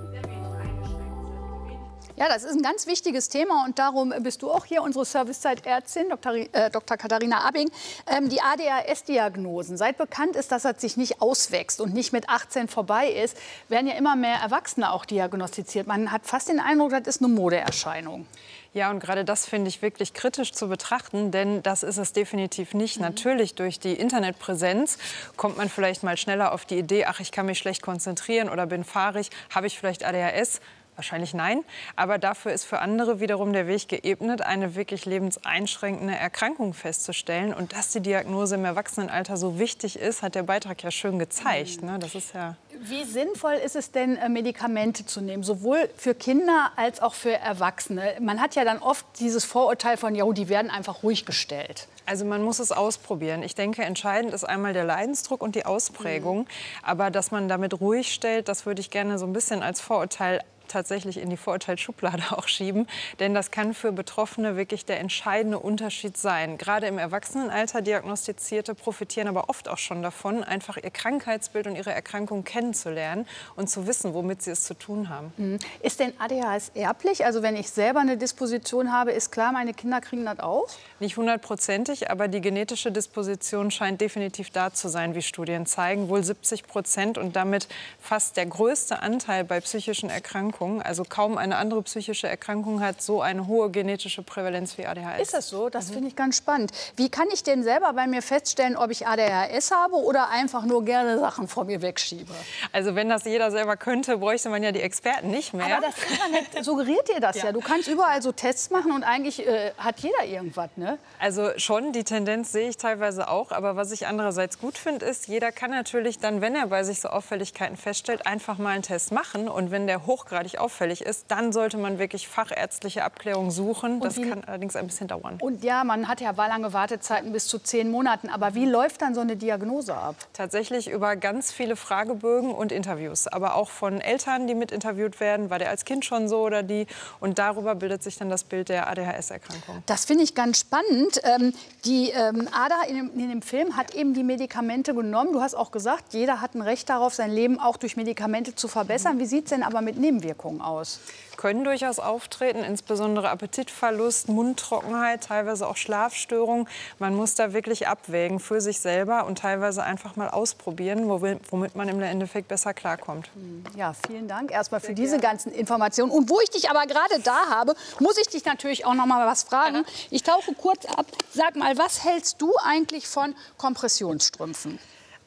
Ja, das ist ein ganz wichtiges Thema und darum bist du auch hier, unsere Servicezeitärztin, Dr. Katharina Abing. Die ADHS-Diagnosen, seit bekannt ist, dass das sich nicht auswächst und nicht mit 18 vorbei ist, werden ja immer mehr Erwachsene auch diagnostiziert. Man hat fast den Eindruck, das ist eine Modeerscheinung. Ja, und gerade das finde ich wirklich kritisch zu betrachten, denn das ist es definitiv nicht. Natürlich, durch die Internetpräsenz kommt man vielleicht mal schneller auf die Idee, ach, ich kann mich schlecht konzentrieren oder bin fahrig, habe ich vielleicht ADHS? Wahrscheinlich nein, aber dafür ist für andere wiederum der Weg geebnet, eine wirklich lebenseinschränkende Erkrankung festzustellen. Und dass die Diagnose im Erwachsenenalter so wichtig ist, hat der Beitrag ja schön gezeigt. Ne? Das ist ja Wie sinnvoll ist es denn, Medikamente zu nehmen, sowohl für Kinder als auch für Erwachsene? Man hat ja dann oft dieses Vorurteil von, ja, die werden einfach ruhig gestellt. Also man muss es ausprobieren. Ich denke, entscheidend ist einmal der Leidensdruck und die Ausprägung. Aber dass man damit ruhig stellt, das würde ich gerne so ein bisschen als Vorurteil tatsächlich in die Vorurteilsschublade auch schieben. Denn das kann für Betroffene wirklich der entscheidende Unterschied sein. Gerade im Erwachsenenalter Diagnostizierte profitieren aber oft auch schon davon, einfach ihr Krankheitsbild und ihre Erkrankung kennenzulernen und zu wissen, womit sie es zu tun haben. Ist denn ADHS erblich? Also wenn ich selber eine Disposition habe, ist klar, meine Kinder kriegen das auch? Nicht 100%, aber die genetische Disposition scheint definitiv da zu sein, wie Studien zeigen. Wohl 70% und damit fast der größte Anteil bei psychischen Erkrankungen. Also kaum eine andere psychische Erkrankung hat so eine hohe genetische Prävalenz wie ADHS. Ist das so? Das finde ich ganz spannend. Wie kann ich denn selber bei mir feststellen, ob ich ADHS habe oder einfach nur gerne Sachen vor mir wegschiebe? Also wenn das jeder selber könnte, bräuchte man ja die Experten nicht mehr. Aber das Internet suggeriert dir das ja. Du kannst überall so Tests machen und eigentlich hat jeder irgendwas, ne? Also schon, die Tendenz sehe ich teilweise auch. Aber was ich andererseits gut finde, ist, jeder kann natürlich dann, wenn er bei sich so Auffälligkeiten feststellt, einfach mal einen Test machen. Und wenn der hochgradig auffällig ist, dann sollte man wirklich fachärztliche Abklärung suchen. Das kann allerdings ein bisschen dauern. Und ja, man hat ja lange Wartezeiten bis zu 10 Monaten. Aber wie läuft dann so eine Diagnose ab? Tatsächlich über ganz viele Fragebögen und Interviews. Aber auch von Eltern, die mit interviewt werden. War der als Kind schon so oder die? Und darüber bildet sich dann das Bild der ADHS-Erkrankung. Das finde ich ganz spannend. Die Ada in dem Film hat eben die Medikamente genommen. Du hast auch gesagt, jeder hat ein Recht darauf, sein Leben auch durch Medikamente zu verbessern. Wie sieht es denn aber mit Nebenwirkungen aus? Können durchaus auftreten, insbesondere Appetitverlust, Mundtrockenheit, teilweise auch Schlafstörungen. Man muss da wirklich abwägen für sich selber und teilweise einfach mal ausprobieren, womit man im Endeffekt besser klarkommt. Ja, vielen Dank erstmal für diese ganzen Informationen. Und wo ich dich aber gerade da habe, muss ich dich natürlich auch noch mal was fragen. Ich tauche kurz ab. Sag mal, was hältst du eigentlich von Kompressionsstrümpfen?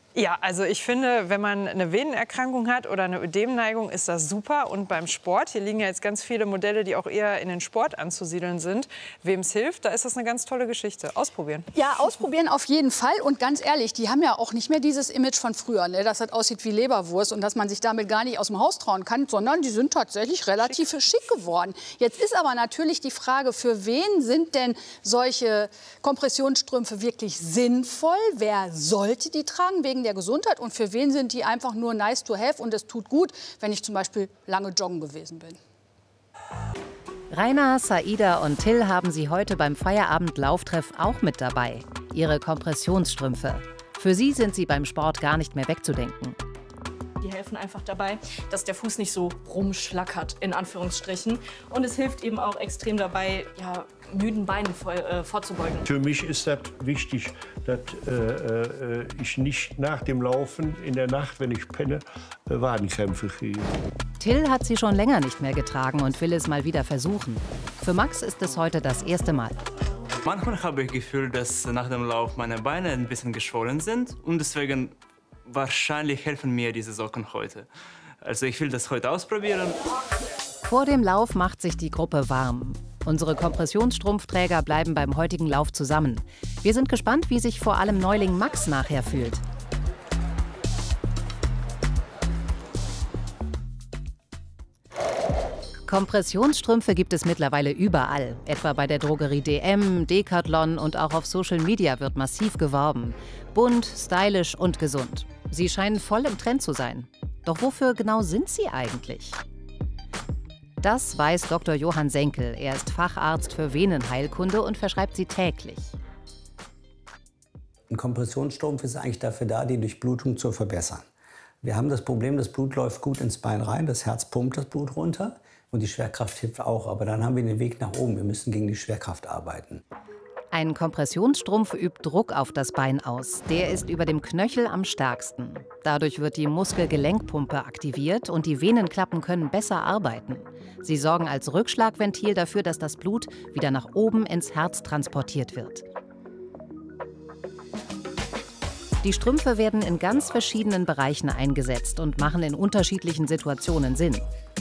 Ja, also ich finde, wenn man eine Venenerkrankung hat oder eine Ödemneigung, ist das super. Und beim Sport, hier liegen ja jetzt ganz viele Modelle, die auch eher in den Sport anzusiedeln sind. Wem es hilft, da ist das eine ganz tolle Geschichte. Ausprobieren. Ja, ausprobieren auf jeden Fall. Und ganz ehrlich, die haben ja auch nicht mehr dieses Image von früher, ne? Dass das aussieht wie Leberwurst und dass man sich damit gar nicht aus dem Haus trauen kann, sondern die sind tatsächlich relativ schick geworden. Jetzt ist aber natürlich die Frage, für wen sind denn solche Kompressionsstrümpfe wirklich sinnvoll? Wer sollte die tragen wegen der Gesundheit und für wen sind die einfach nur nice to have und es tut gut, wenn ich zum Beispiel lange joggen gewesen bin. Rainer, Saida und Till haben sie heute beim Feierabend-Lauftreff auch mit dabei. Ihre Kompressionsstrümpfe. Für sie sind sie beim Sport gar nicht mehr wegzudenken. Die helfen einfach dabei, dass der Fuß nicht so rumschlackert, in Anführungsstrichen. Und es hilft eben auch extrem dabei, ja, müden Beinen vorzubeugen. Für mich ist das wichtig, dass ich nicht nach dem Laufen in der Nacht, wenn ich penne, Wadenkrämpfe kriege. Till hat sie schon länger nicht mehr getragen und will es mal wieder versuchen. Für Max ist es heute das erste Mal. Manchmal habe ich das Gefühl, dass nach dem Lauf meine Beine ein bisschen geschwollen sind und deswegen wahrscheinlich helfen mir diese Socken heute. Also ich will das heute ausprobieren. Vor dem Lauf macht sich die Gruppe warm. Unsere Kompressionsstrumpfträger bleiben beim heutigen Lauf zusammen. Wir sind gespannt, wie sich vor allem Neuling Max nachher fühlt. Kompressionsstrümpfe gibt es mittlerweile überall, etwa bei der Drogerie DM, Decathlon und auch auf Social Media wird massiv geworben. Bunt, stylisch und gesund. Sie scheinen voll im Trend zu sein. Doch wofür genau sind sie eigentlich? Das weiß Dr. Johann Senkel. Er ist Facharzt für Venenheilkunde und verschreibt sie täglich. Ein Kompressionsstrumpf ist eigentlich dafür da, die Durchblutung zu verbessern. Wir haben das Problem, das Blut läuft gut ins Bein rein, das Herz pumpt das Blut runter und die Schwerkraft hilft auch. Aber dann haben wir den Weg nach oben. Wir müssen gegen die Schwerkraft arbeiten. Ein Kompressionsstrumpf übt Druck auf das Bein aus. Der ist über dem Knöchel am stärksten. Dadurch wird die Muskel-Gelenkpumpe aktiviert und die Venenklappen können besser arbeiten. Sie sorgen als Rückschlagventil dafür, dass das Blut wieder nach oben ins Herz transportiert wird. Die Strümpfe werden in ganz verschiedenen Bereichen eingesetzt und machen in unterschiedlichen Situationen Sinn.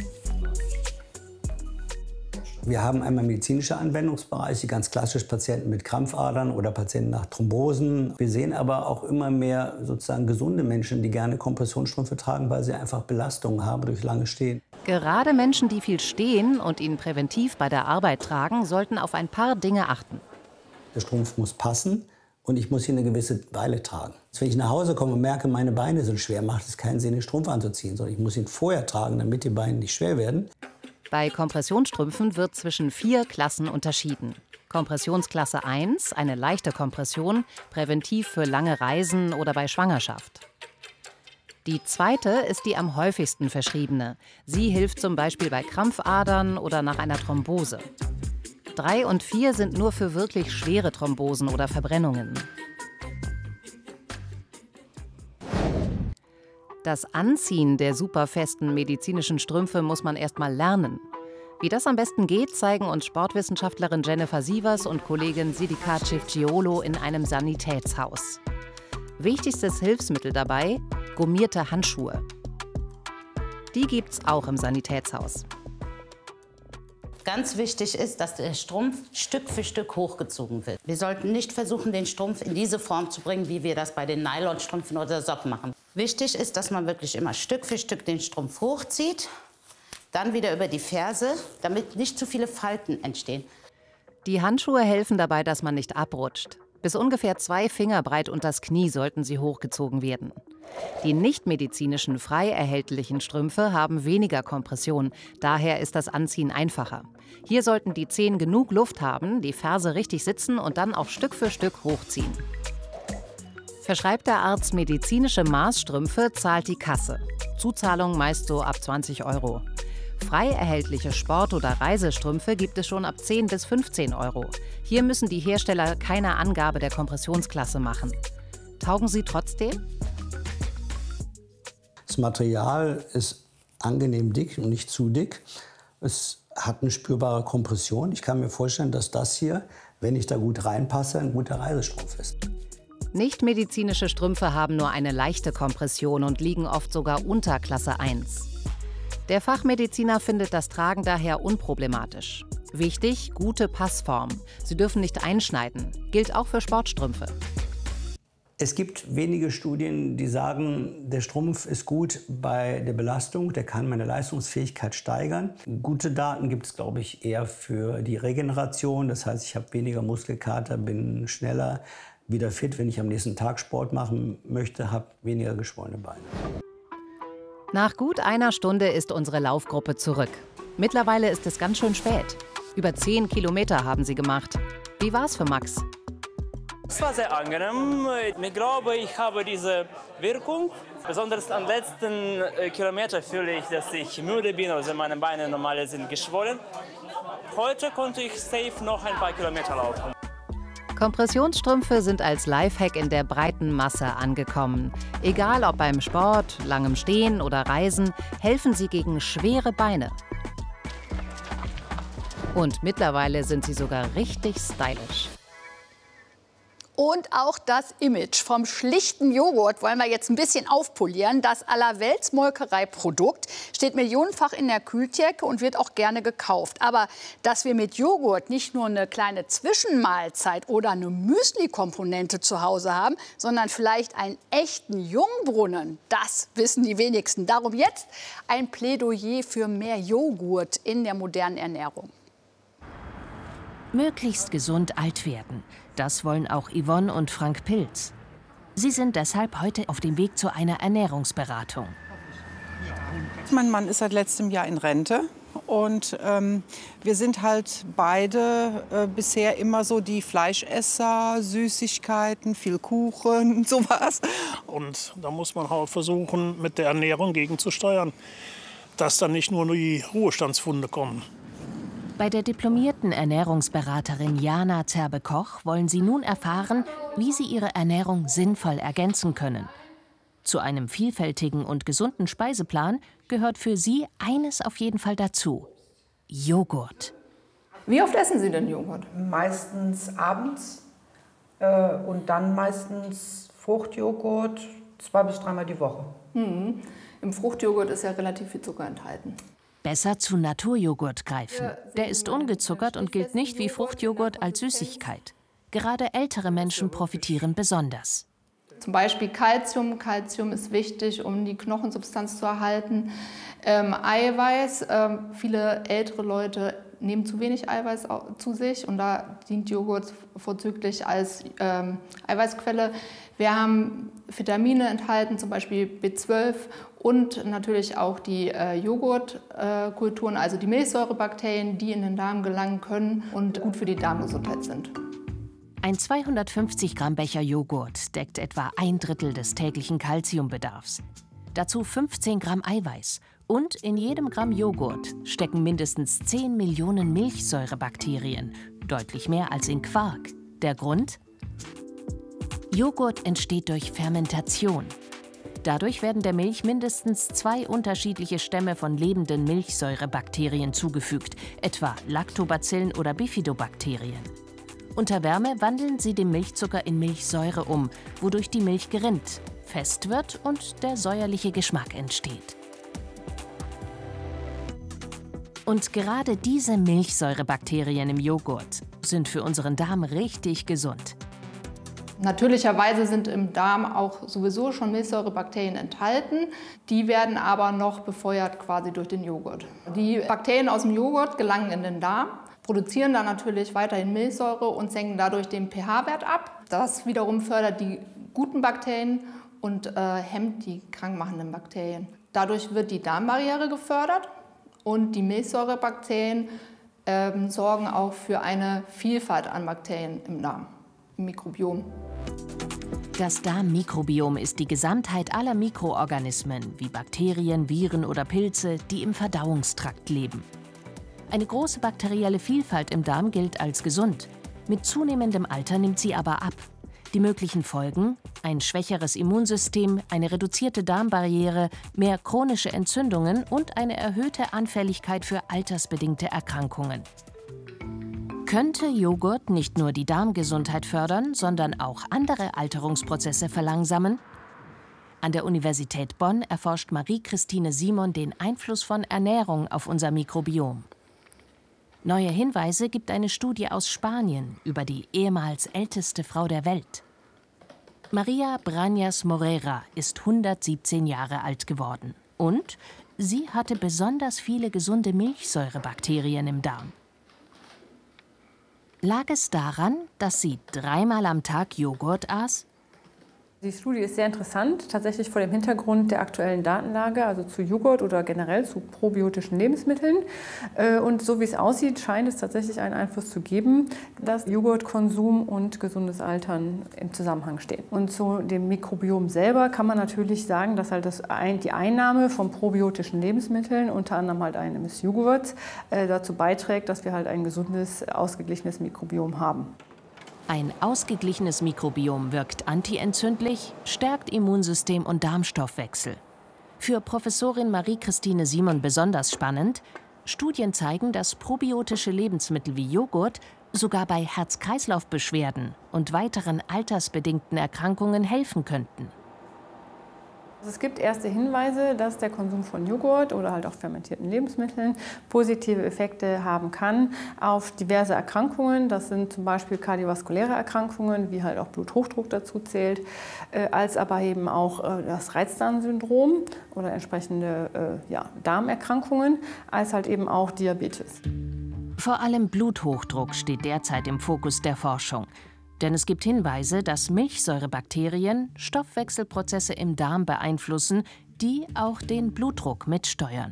Wir haben einmal medizinische Anwendungsbereiche, ganz klassisch Patienten mit Krampfadern oder Patienten nach Thrombosen. Wir sehen aber auch immer mehr sozusagen gesunde Menschen, die gerne Kompressionsstrümpfe tragen, weil sie einfach Belastungen haben durch lange Stehen. Gerade Menschen, die viel stehen und ihn präventiv bei der Arbeit tragen, sollten auf ein paar Dinge achten. Der Strumpf muss passen und ich muss ihn eine gewisse Weile tragen. Wenn ich nach Hause komme und merke, meine Beine sind schwer, macht es keinen Sinn, den Strumpf anzuziehen, sondern ich muss ihn vorher tragen, damit die Beine nicht schwer werden. Bei Kompressionsstrümpfen wird zwischen 4 Klassen unterschieden. Kompressionsklasse 1, eine leichte Kompression, präventiv für lange Reisen oder bei Schwangerschaft. Die zweite ist die am häufigsten verschriebene. Sie hilft zum Beispiel bei Krampfadern oder nach einer Thrombose. 3 und 4 sind nur für wirklich schwere Thrombosen oder Verbrennungen. Das Anziehen der superfesten medizinischen Strümpfe muss man erst mal lernen. Wie das am besten geht, zeigen uns Sportwissenschaftlerin Jennifer Sievers und Kollegin Sidika Cifciolo in einem Sanitätshaus. Wichtigstes Hilfsmittel dabei: gummierte Handschuhe. Die gibt's auch im Sanitätshaus. Ganz wichtig ist, dass der Strumpf Stück für Stück hochgezogen wird. Wir sollten nicht versuchen, den Strumpf in diese Form zu bringen, wie wir das bei den Nylonstrümpfen oder Socken machen. Wichtig ist, dass man wirklich immer Stück für Stück den Strumpf hochzieht, dann wieder über die Ferse, damit nicht zu viele Falten entstehen. Die Handschuhe helfen dabei, dass man nicht abrutscht. Bis ungefähr 2 Finger breit unters Knie sollten sie hochgezogen werden. Die nichtmedizinischen frei erhältlichen Strümpfe haben weniger Kompression, daher ist das Anziehen einfacher. Hier sollten die Zehen genug Luft haben, die Ferse richtig sitzen und dann auch Stück für Stück hochziehen. Verschreibt der Arzt medizinische Maßstrümpfe, zahlt die Kasse. Zuzahlung meist so ab 20 €. Frei erhältliche Sport- oder Reisestrümpfe gibt es schon ab 10 bis 15 €. Hier müssen die Hersteller keine Angabe der Kompressionsklasse machen. Taugen sie trotzdem? Das Material ist angenehm dick und nicht zu dick. Es hat eine spürbare Kompression. Ich kann mir vorstellen, dass das hier, wenn ich da gut reinpasse, ein guter Reisestrumpf ist. Nichtmedizinische Strümpfe haben nur eine leichte Kompression und liegen oft sogar unter Klasse 1. Der Fachmediziner findet das Tragen daher unproblematisch. Wichtig, gute Passform. Sie dürfen nicht einschneiden. Gilt auch für Sportstrümpfe. Es gibt wenige Studien, die sagen, der Strumpf ist gut bei der Belastung, der kann meine Leistungsfähigkeit steigern. Gute Daten gibt es, glaube ich, eher für die Regeneration. Das heißt, ich habe weniger Muskelkater, bin schneller wieder fit, wenn ich am nächsten Tag Sport machen möchte, habe weniger geschwollene Beine. Nach gut einer Stunde ist unsere Laufgruppe zurück. Mittlerweile ist es ganz schön spät. Über 10 Kilometer haben sie gemacht. Wie war's für Max? Es war sehr angenehm. Ich glaube, ich habe diese Wirkung. Besonders am letzten Kilometer fühle ich, dass ich müde bin, also meine Beine normal sind geschwollen. Heute konnte ich safe noch ein paar Kilometer laufen. Kompressionsstrümpfe sind als Lifehack in der breiten Masse angekommen. Egal ob beim Sport, langem Stehen oder Reisen, helfen sie gegen schwere Beine. Und mittlerweile sind sie sogar richtig stylisch. Und auch das Image vom schlichten Joghurt wollen wir jetzt ein bisschen aufpolieren. Das Allerweltsmolkerei-Produkt steht millionenfach in der Kühltheke und wird auch gerne gekauft. Aber dass wir mit Joghurt nicht nur eine kleine Zwischenmahlzeit oder eine Müsli-Komponente zu Hause haben, sondern vielleicht einen echten Jungbrunnen, das wissen die wenigsten. Darum jetzt ein Plädoyer für mehr Joghurt in der modernen Ernährung. Möglichst gesund alt werden. Das wollen auch Yvonne und Frank Pilz. Sie sind deshalb heute auf dem Weg zu einer Ernährungsberatung. Mein Mann ist seit letztem Jahr in Rente. Und wir sind halt beide bisher immer so die Fleischesser, Süßigkeiten, viel Kuchen, sowas. Und da muss man halt versuchen, mit der Ernährung gegenzusteuern, dass dann nicht nur die Ruhestandsfunde kommen. Bei der diplomierten Ernährungsberaterin Jana Zerbe-Koch wollen Sie nun erfahren, wie Sie Ihre Ernährung sinnvoll ergänzen können. Zu einem vielfältigen und gesunden Speiseplan gehört für Sie eines auf jeden Fall dazu: Joghurt. Wie oft essen Sie denn Joghurt? Meistens abends und dann meistens Fruchtjoghurt 2- bis 3-mal die Woche. Im Fruchtjoghurt ist ja relativ viel Zucker enthalten. Besser zu Naturjoghurt greifen. Der ist ungezuckert und gilt nicht wie Fruchtjoghurt als Süßigkeit. Gerade ältere Menschen profitieren besonders. Zum Beispiel Calcium. Calcium ist wichtig, um die Knochensubstanz zu erhalten. Eiweiß. Viele ältere Leute nehmen zu wenig Eiweiß zu sich und da dient Joghurt vorzüglich als Eiweißquelle. Wir haben Vitamine enthalten, zum Beispiel B12 und natürlich auch die Joghurtkulturen, also die Milchsäurebakterien, die in den Darm gelangen können und gut für die Darmgesundheit sind. Ein 250 Gramm Becher Joghurt deckt etwa 1/3 des täglichen Calciumbedarfs. Dazu 15 Gramm Eiweiß. Und in jedem Gramm Joghurt stecken mindestens 10 Millionen Milchsäurebakterien. Deutlich mehr als in Quark. Der Grund? Joghurt entsteht durch Fermentation. Dadurch werden der Milch mindestens 2 unterschiedliche Stämme von lebenden Milchsäurebakterien zugefügt, etwa Lactobacillen oder Bifidobakterien. Unter Wärme wandeln sie den Milchzucker in Milchsäure um, wodurch die Milch gerinnt, fest wird und der säuerliche Geschmack entsteht. Und gerade diese Milchsäurebakterien im Joghurt sind für unseren Darm richtig gesund. Natürlicherweise sind im Darm auch sowieso schon Milchsäurebakterien enthalten. Die werden aber noch befeuert quasi durch den Joghurt. Die Bakterien aus dem Joghurt gelangen in den Darm, produzieren dann natürlich weiterhin Milchsäure und senken dadurch den pH-Wert ab. Das wiederum fördert die guten Bakterien und hemmt die krankmachenden Bakterien. Dadurch wird die Darmbarriere gefördert und die Milchsäurebakterien sorgen auch für eine Vielfalt an Bakterien im Darm, im Mikrobiom. Das Darmmikrobiom ist die Gesamtheit aller Mikroorganismen, wie Bakterien, Viren oder Pilze, die im Verdauungstrakt leben. Eine große bakterielle Vielfalt im Darm gilt als gesund. Mit zunehmendem Alter nimmt sie aber ab. Die möglichen Folgen? Ein schwächeres Immunsystem, eine reduzierte Darmbarriere, mehr chronische Entzündungen und eine erhöhte Anfälligkeit für altersbedingte Erkrankungen. Könnte Joghurt nicht nur die Darmgesundheit fördern, sondern auch andere Alterungsprozesse verlangsamen? An der Universität Bonn erforscht Marie-Christine Simon den Einfluss von Ernährung auf unser Mikrobiom. Neue Hinweise gibt eine Studie aus Spanien über die ehemals älteste Frau der Welt. Maria Brañas Morera ist 117 Jahre alt geworden. Und sie hatte besonders viele gesunde Milchsäurebakterien im Darm. Lag es daran, dass sie 3-mal am Tag Joghurt aß? Die Studie ist sehr interessant, tatsächlich vor dem Hintergrund der aktuellen Datenlage, also zu Joghurt oder generell zu probiotischen Lebensmitteln. Und so wie es aussieht, scheint es tatsächlich einen Einfluss zu geben, dass Joghurtkonsum und gesundes Altern im Zusammenhang stehen. Und zu dem Mikrobiom selber kann man natürlich sagen, dass halt die Einnahme von probiotischen Lebensmitteln, unter anderem halt eines Joghurts, dazu beiträgt, dass wir halt ein gesundes, ausgeglichenes Mikrobiom haben. Ein ausgeglichenes Mikrobiom wirkt antientzündlich, stärkt Immunsystem und Darmstoffwechsel. Für Professorin Marie-Christine Simon besonders spannend: Studien zeigen, dass probiotische Lebensmittel wie Joghurt sogar bei Herz-Kreislauf-Beschwerden und weiteren altersbedingten Erkrankungen helfen könnten. Es gibt erste Hinweise, dass der Konsum von Joghurt oder halt auch fermentierten Lebensmitteln positive Effekte haben kann auf diverse Erkrankungen. Das sind zum Beispiel kardiovaskuläre Erkrankungen, wie halt auch Bluthochdruck dazu zählt, als aber eben auch das Reizdarmsyndrom oder entsprechende Darmerkrankungen, als halt eben auch Diabetes. Vor allem Bluthochdruck steht derzeit im Fokus der Forschung. Denn es gibt Hinweise, dass Milchsäurebakterien Stoffwechselprozesse im Darm beeinflussen, die auch den Blutdruck mitsteuern.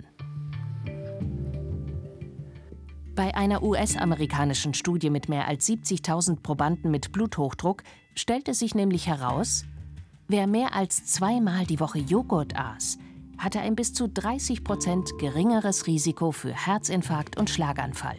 Bei einer US-amerikanischen Studie mit mehr als 70.000 Probanden mit Bluthochdruck stellte sich nämlich heraus, wer mehr als 2-mal die Woche Joghurt aß, hatte ein bis zu 30% geringeres Risiko für Herzinfarkt und Schlaganfall.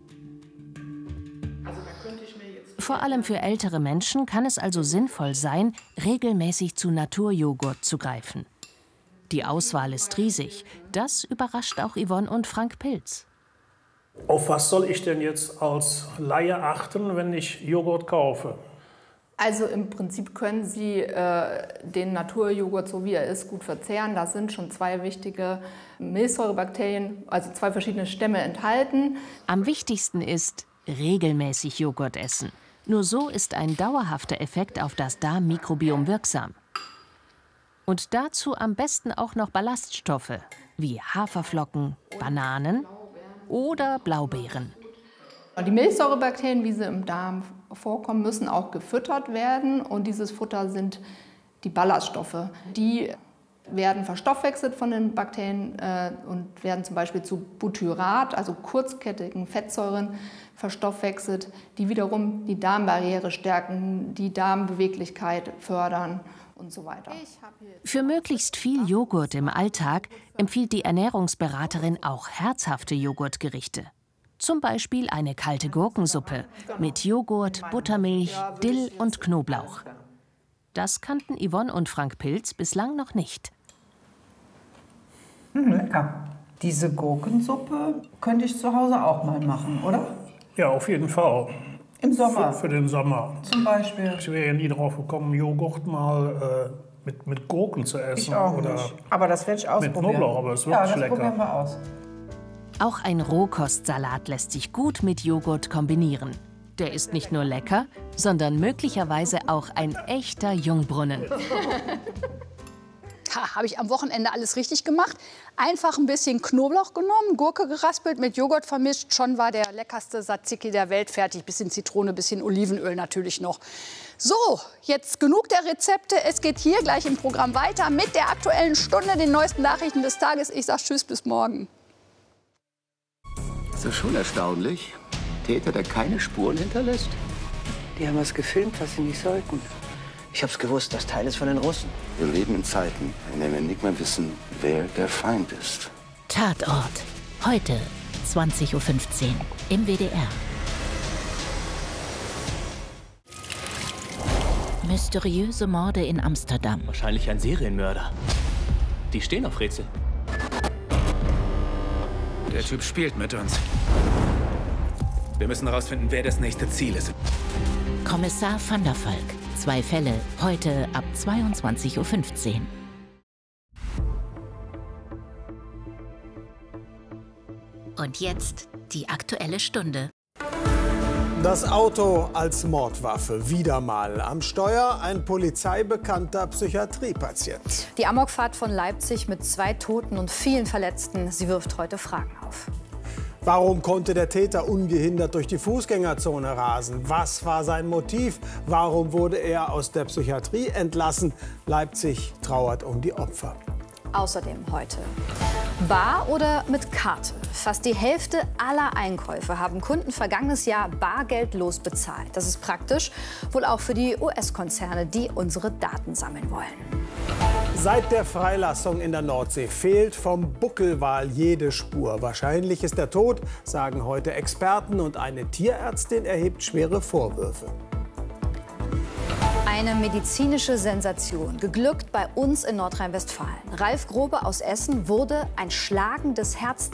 Vor allem für ältere Menschen kann es also sinnvoll sein, regelmäßig zu Naturjoghurt zu greifen. Die Auswahl ist riesig. Das überrascht auch Yvonne und Frank Pilz. Auf was soll ich denn jetzt als Laie achten, wenn ich Joghurt kaufe? Also im Prinzip können Sie den Naturjoghurt, so wie er ist, gut verzehren. Da sind schon 2 wichtige Milchsäurebakterien, also 2 verschiedene Stämme enthalten. Am wichtigsten ist regelmäßig Joghurt essen. Nur so ist ein dauerhafter Effekt auf das Darmmikrobiom wirksam. Und dazu am besten auch noch Ballaststoffe wie Haferflocken, Bananen oder Blaubeeren. Die Milchsäurebakterien, wie sie im Darm vorkommen, müssen auch gefüttert werden. Und dieses Futter sind die Ballaststoffe. Die werden verstoffwechselt von den Bakterien und werden zum Beispiel zu Butyrat, also kurzkettigen Fettsäuren, verstoffwechselt, die wiederum die Darmbarriere stärken, die Darmbeweglichkeit fördern und so weiter. Für möglichst viel Joghurt im Alltag empfiehlt die Ernährungsberaterin auch herzhafte Joghurtgerichte. Zum Beispiel eine kalte Gurkensuppe mit Joghurt, Buttermilch, Dill und Knoblauch. Das kannten Yvonne und Frank Pilz bislang noch nicht. Lecker. Diese Gurkensuppe könnte ich zu Hause auch mal machen, oder? Ja, auf jeden Fall. Im Sommer? Für den Sommer. Zum Beispiel? Ich wäre ja nie drauf gekommen, Joghurt mal mit Gurken zu essen. Ich auch oder nicht. Aber das werde ich ausprobieren. Mit Knoblauch, aber es wird das lecker. probieren wir aus. Auch ein Rohkostsalat lässt sich gut mit Joghurt kombinieren. Der ist nicht nur lecker, sondern möglicherweise auch ein echter Jungbrunnen. Habe ich am Wochenende alles richtig gemacht. Einfach ein bisschen Knoblauch genommen, Gurke geraspelt, mit Joghurt vermischt. Schon war der leckerste Tzatziki der Welt fertig. Bisschen Zitrone, bisschen Olivenöl natürlich noch. So, jetzt genug der Rezepte. Es geht hier gleich im Programm weiter mit der Aktuellen Stunde, den neuesten Nachrichten des Tages. Ich sage tschüss, bis morgen. Ist das schon erstaunlich? Täter, der keine Spuren hinterlässt? Die haben was gefilmt, was sie nicht sollten. Ich hab's gewusst, das Teil ist von den Russen. Wir leben in Zeiten, in denen wir nicht mehr wissen, wer der Feind ist. Tatort. Heute 20:15 Uhr im WDR. Mysteriöse Morde in Amsterdam. Wahrscheinlich ein Serienmörder. Die stehen auf Rätsel. Der Typ spielt mit uns. Wir müssen herausfinden, wer das nächste Ziel ist. Kommissar van der Valk. 2 Fälle, heute ab 22:15 Uhr. Und jetzt die Aktuelle Stunde. Das Auto als Mordwaffe, wieder mal am Steuer ein polizeibekannter Psychiatriepatient. Die Amokfahrt von Leipzig mit 2 Toten und vielen Verletzten, sie wirft heute Fragen auf. Warum konnte der Täter ungehindert durch die Fußgängerzone rasen? Was war sein Motiv? Warum wurde er aus der Psychiatrie entlassen? Leipzig trauert um die Opfer. Außerdem heute. Bar oder mit Karte? Fast die Hälfte aller Einkäufe haben Kunden vergangenes Jahr bargeldlos bezahlt. Das ist praktisch, wohl auch für die US-Konzerne, die unsere Daten sammeln wollen. Seit der Freilassung in der Nordsee fehlt vom Buckelwal jede Spur. Wahrscheinlich ist er tot, sagen heute Experten, und eine Tierärztin erhebt schwere Vorwürfe. Eine medizinische Sensation, geglückt bei uns in Nordrhein-Westfalen. Ralf Grobe aus Essen wurde ein schlagendes Herz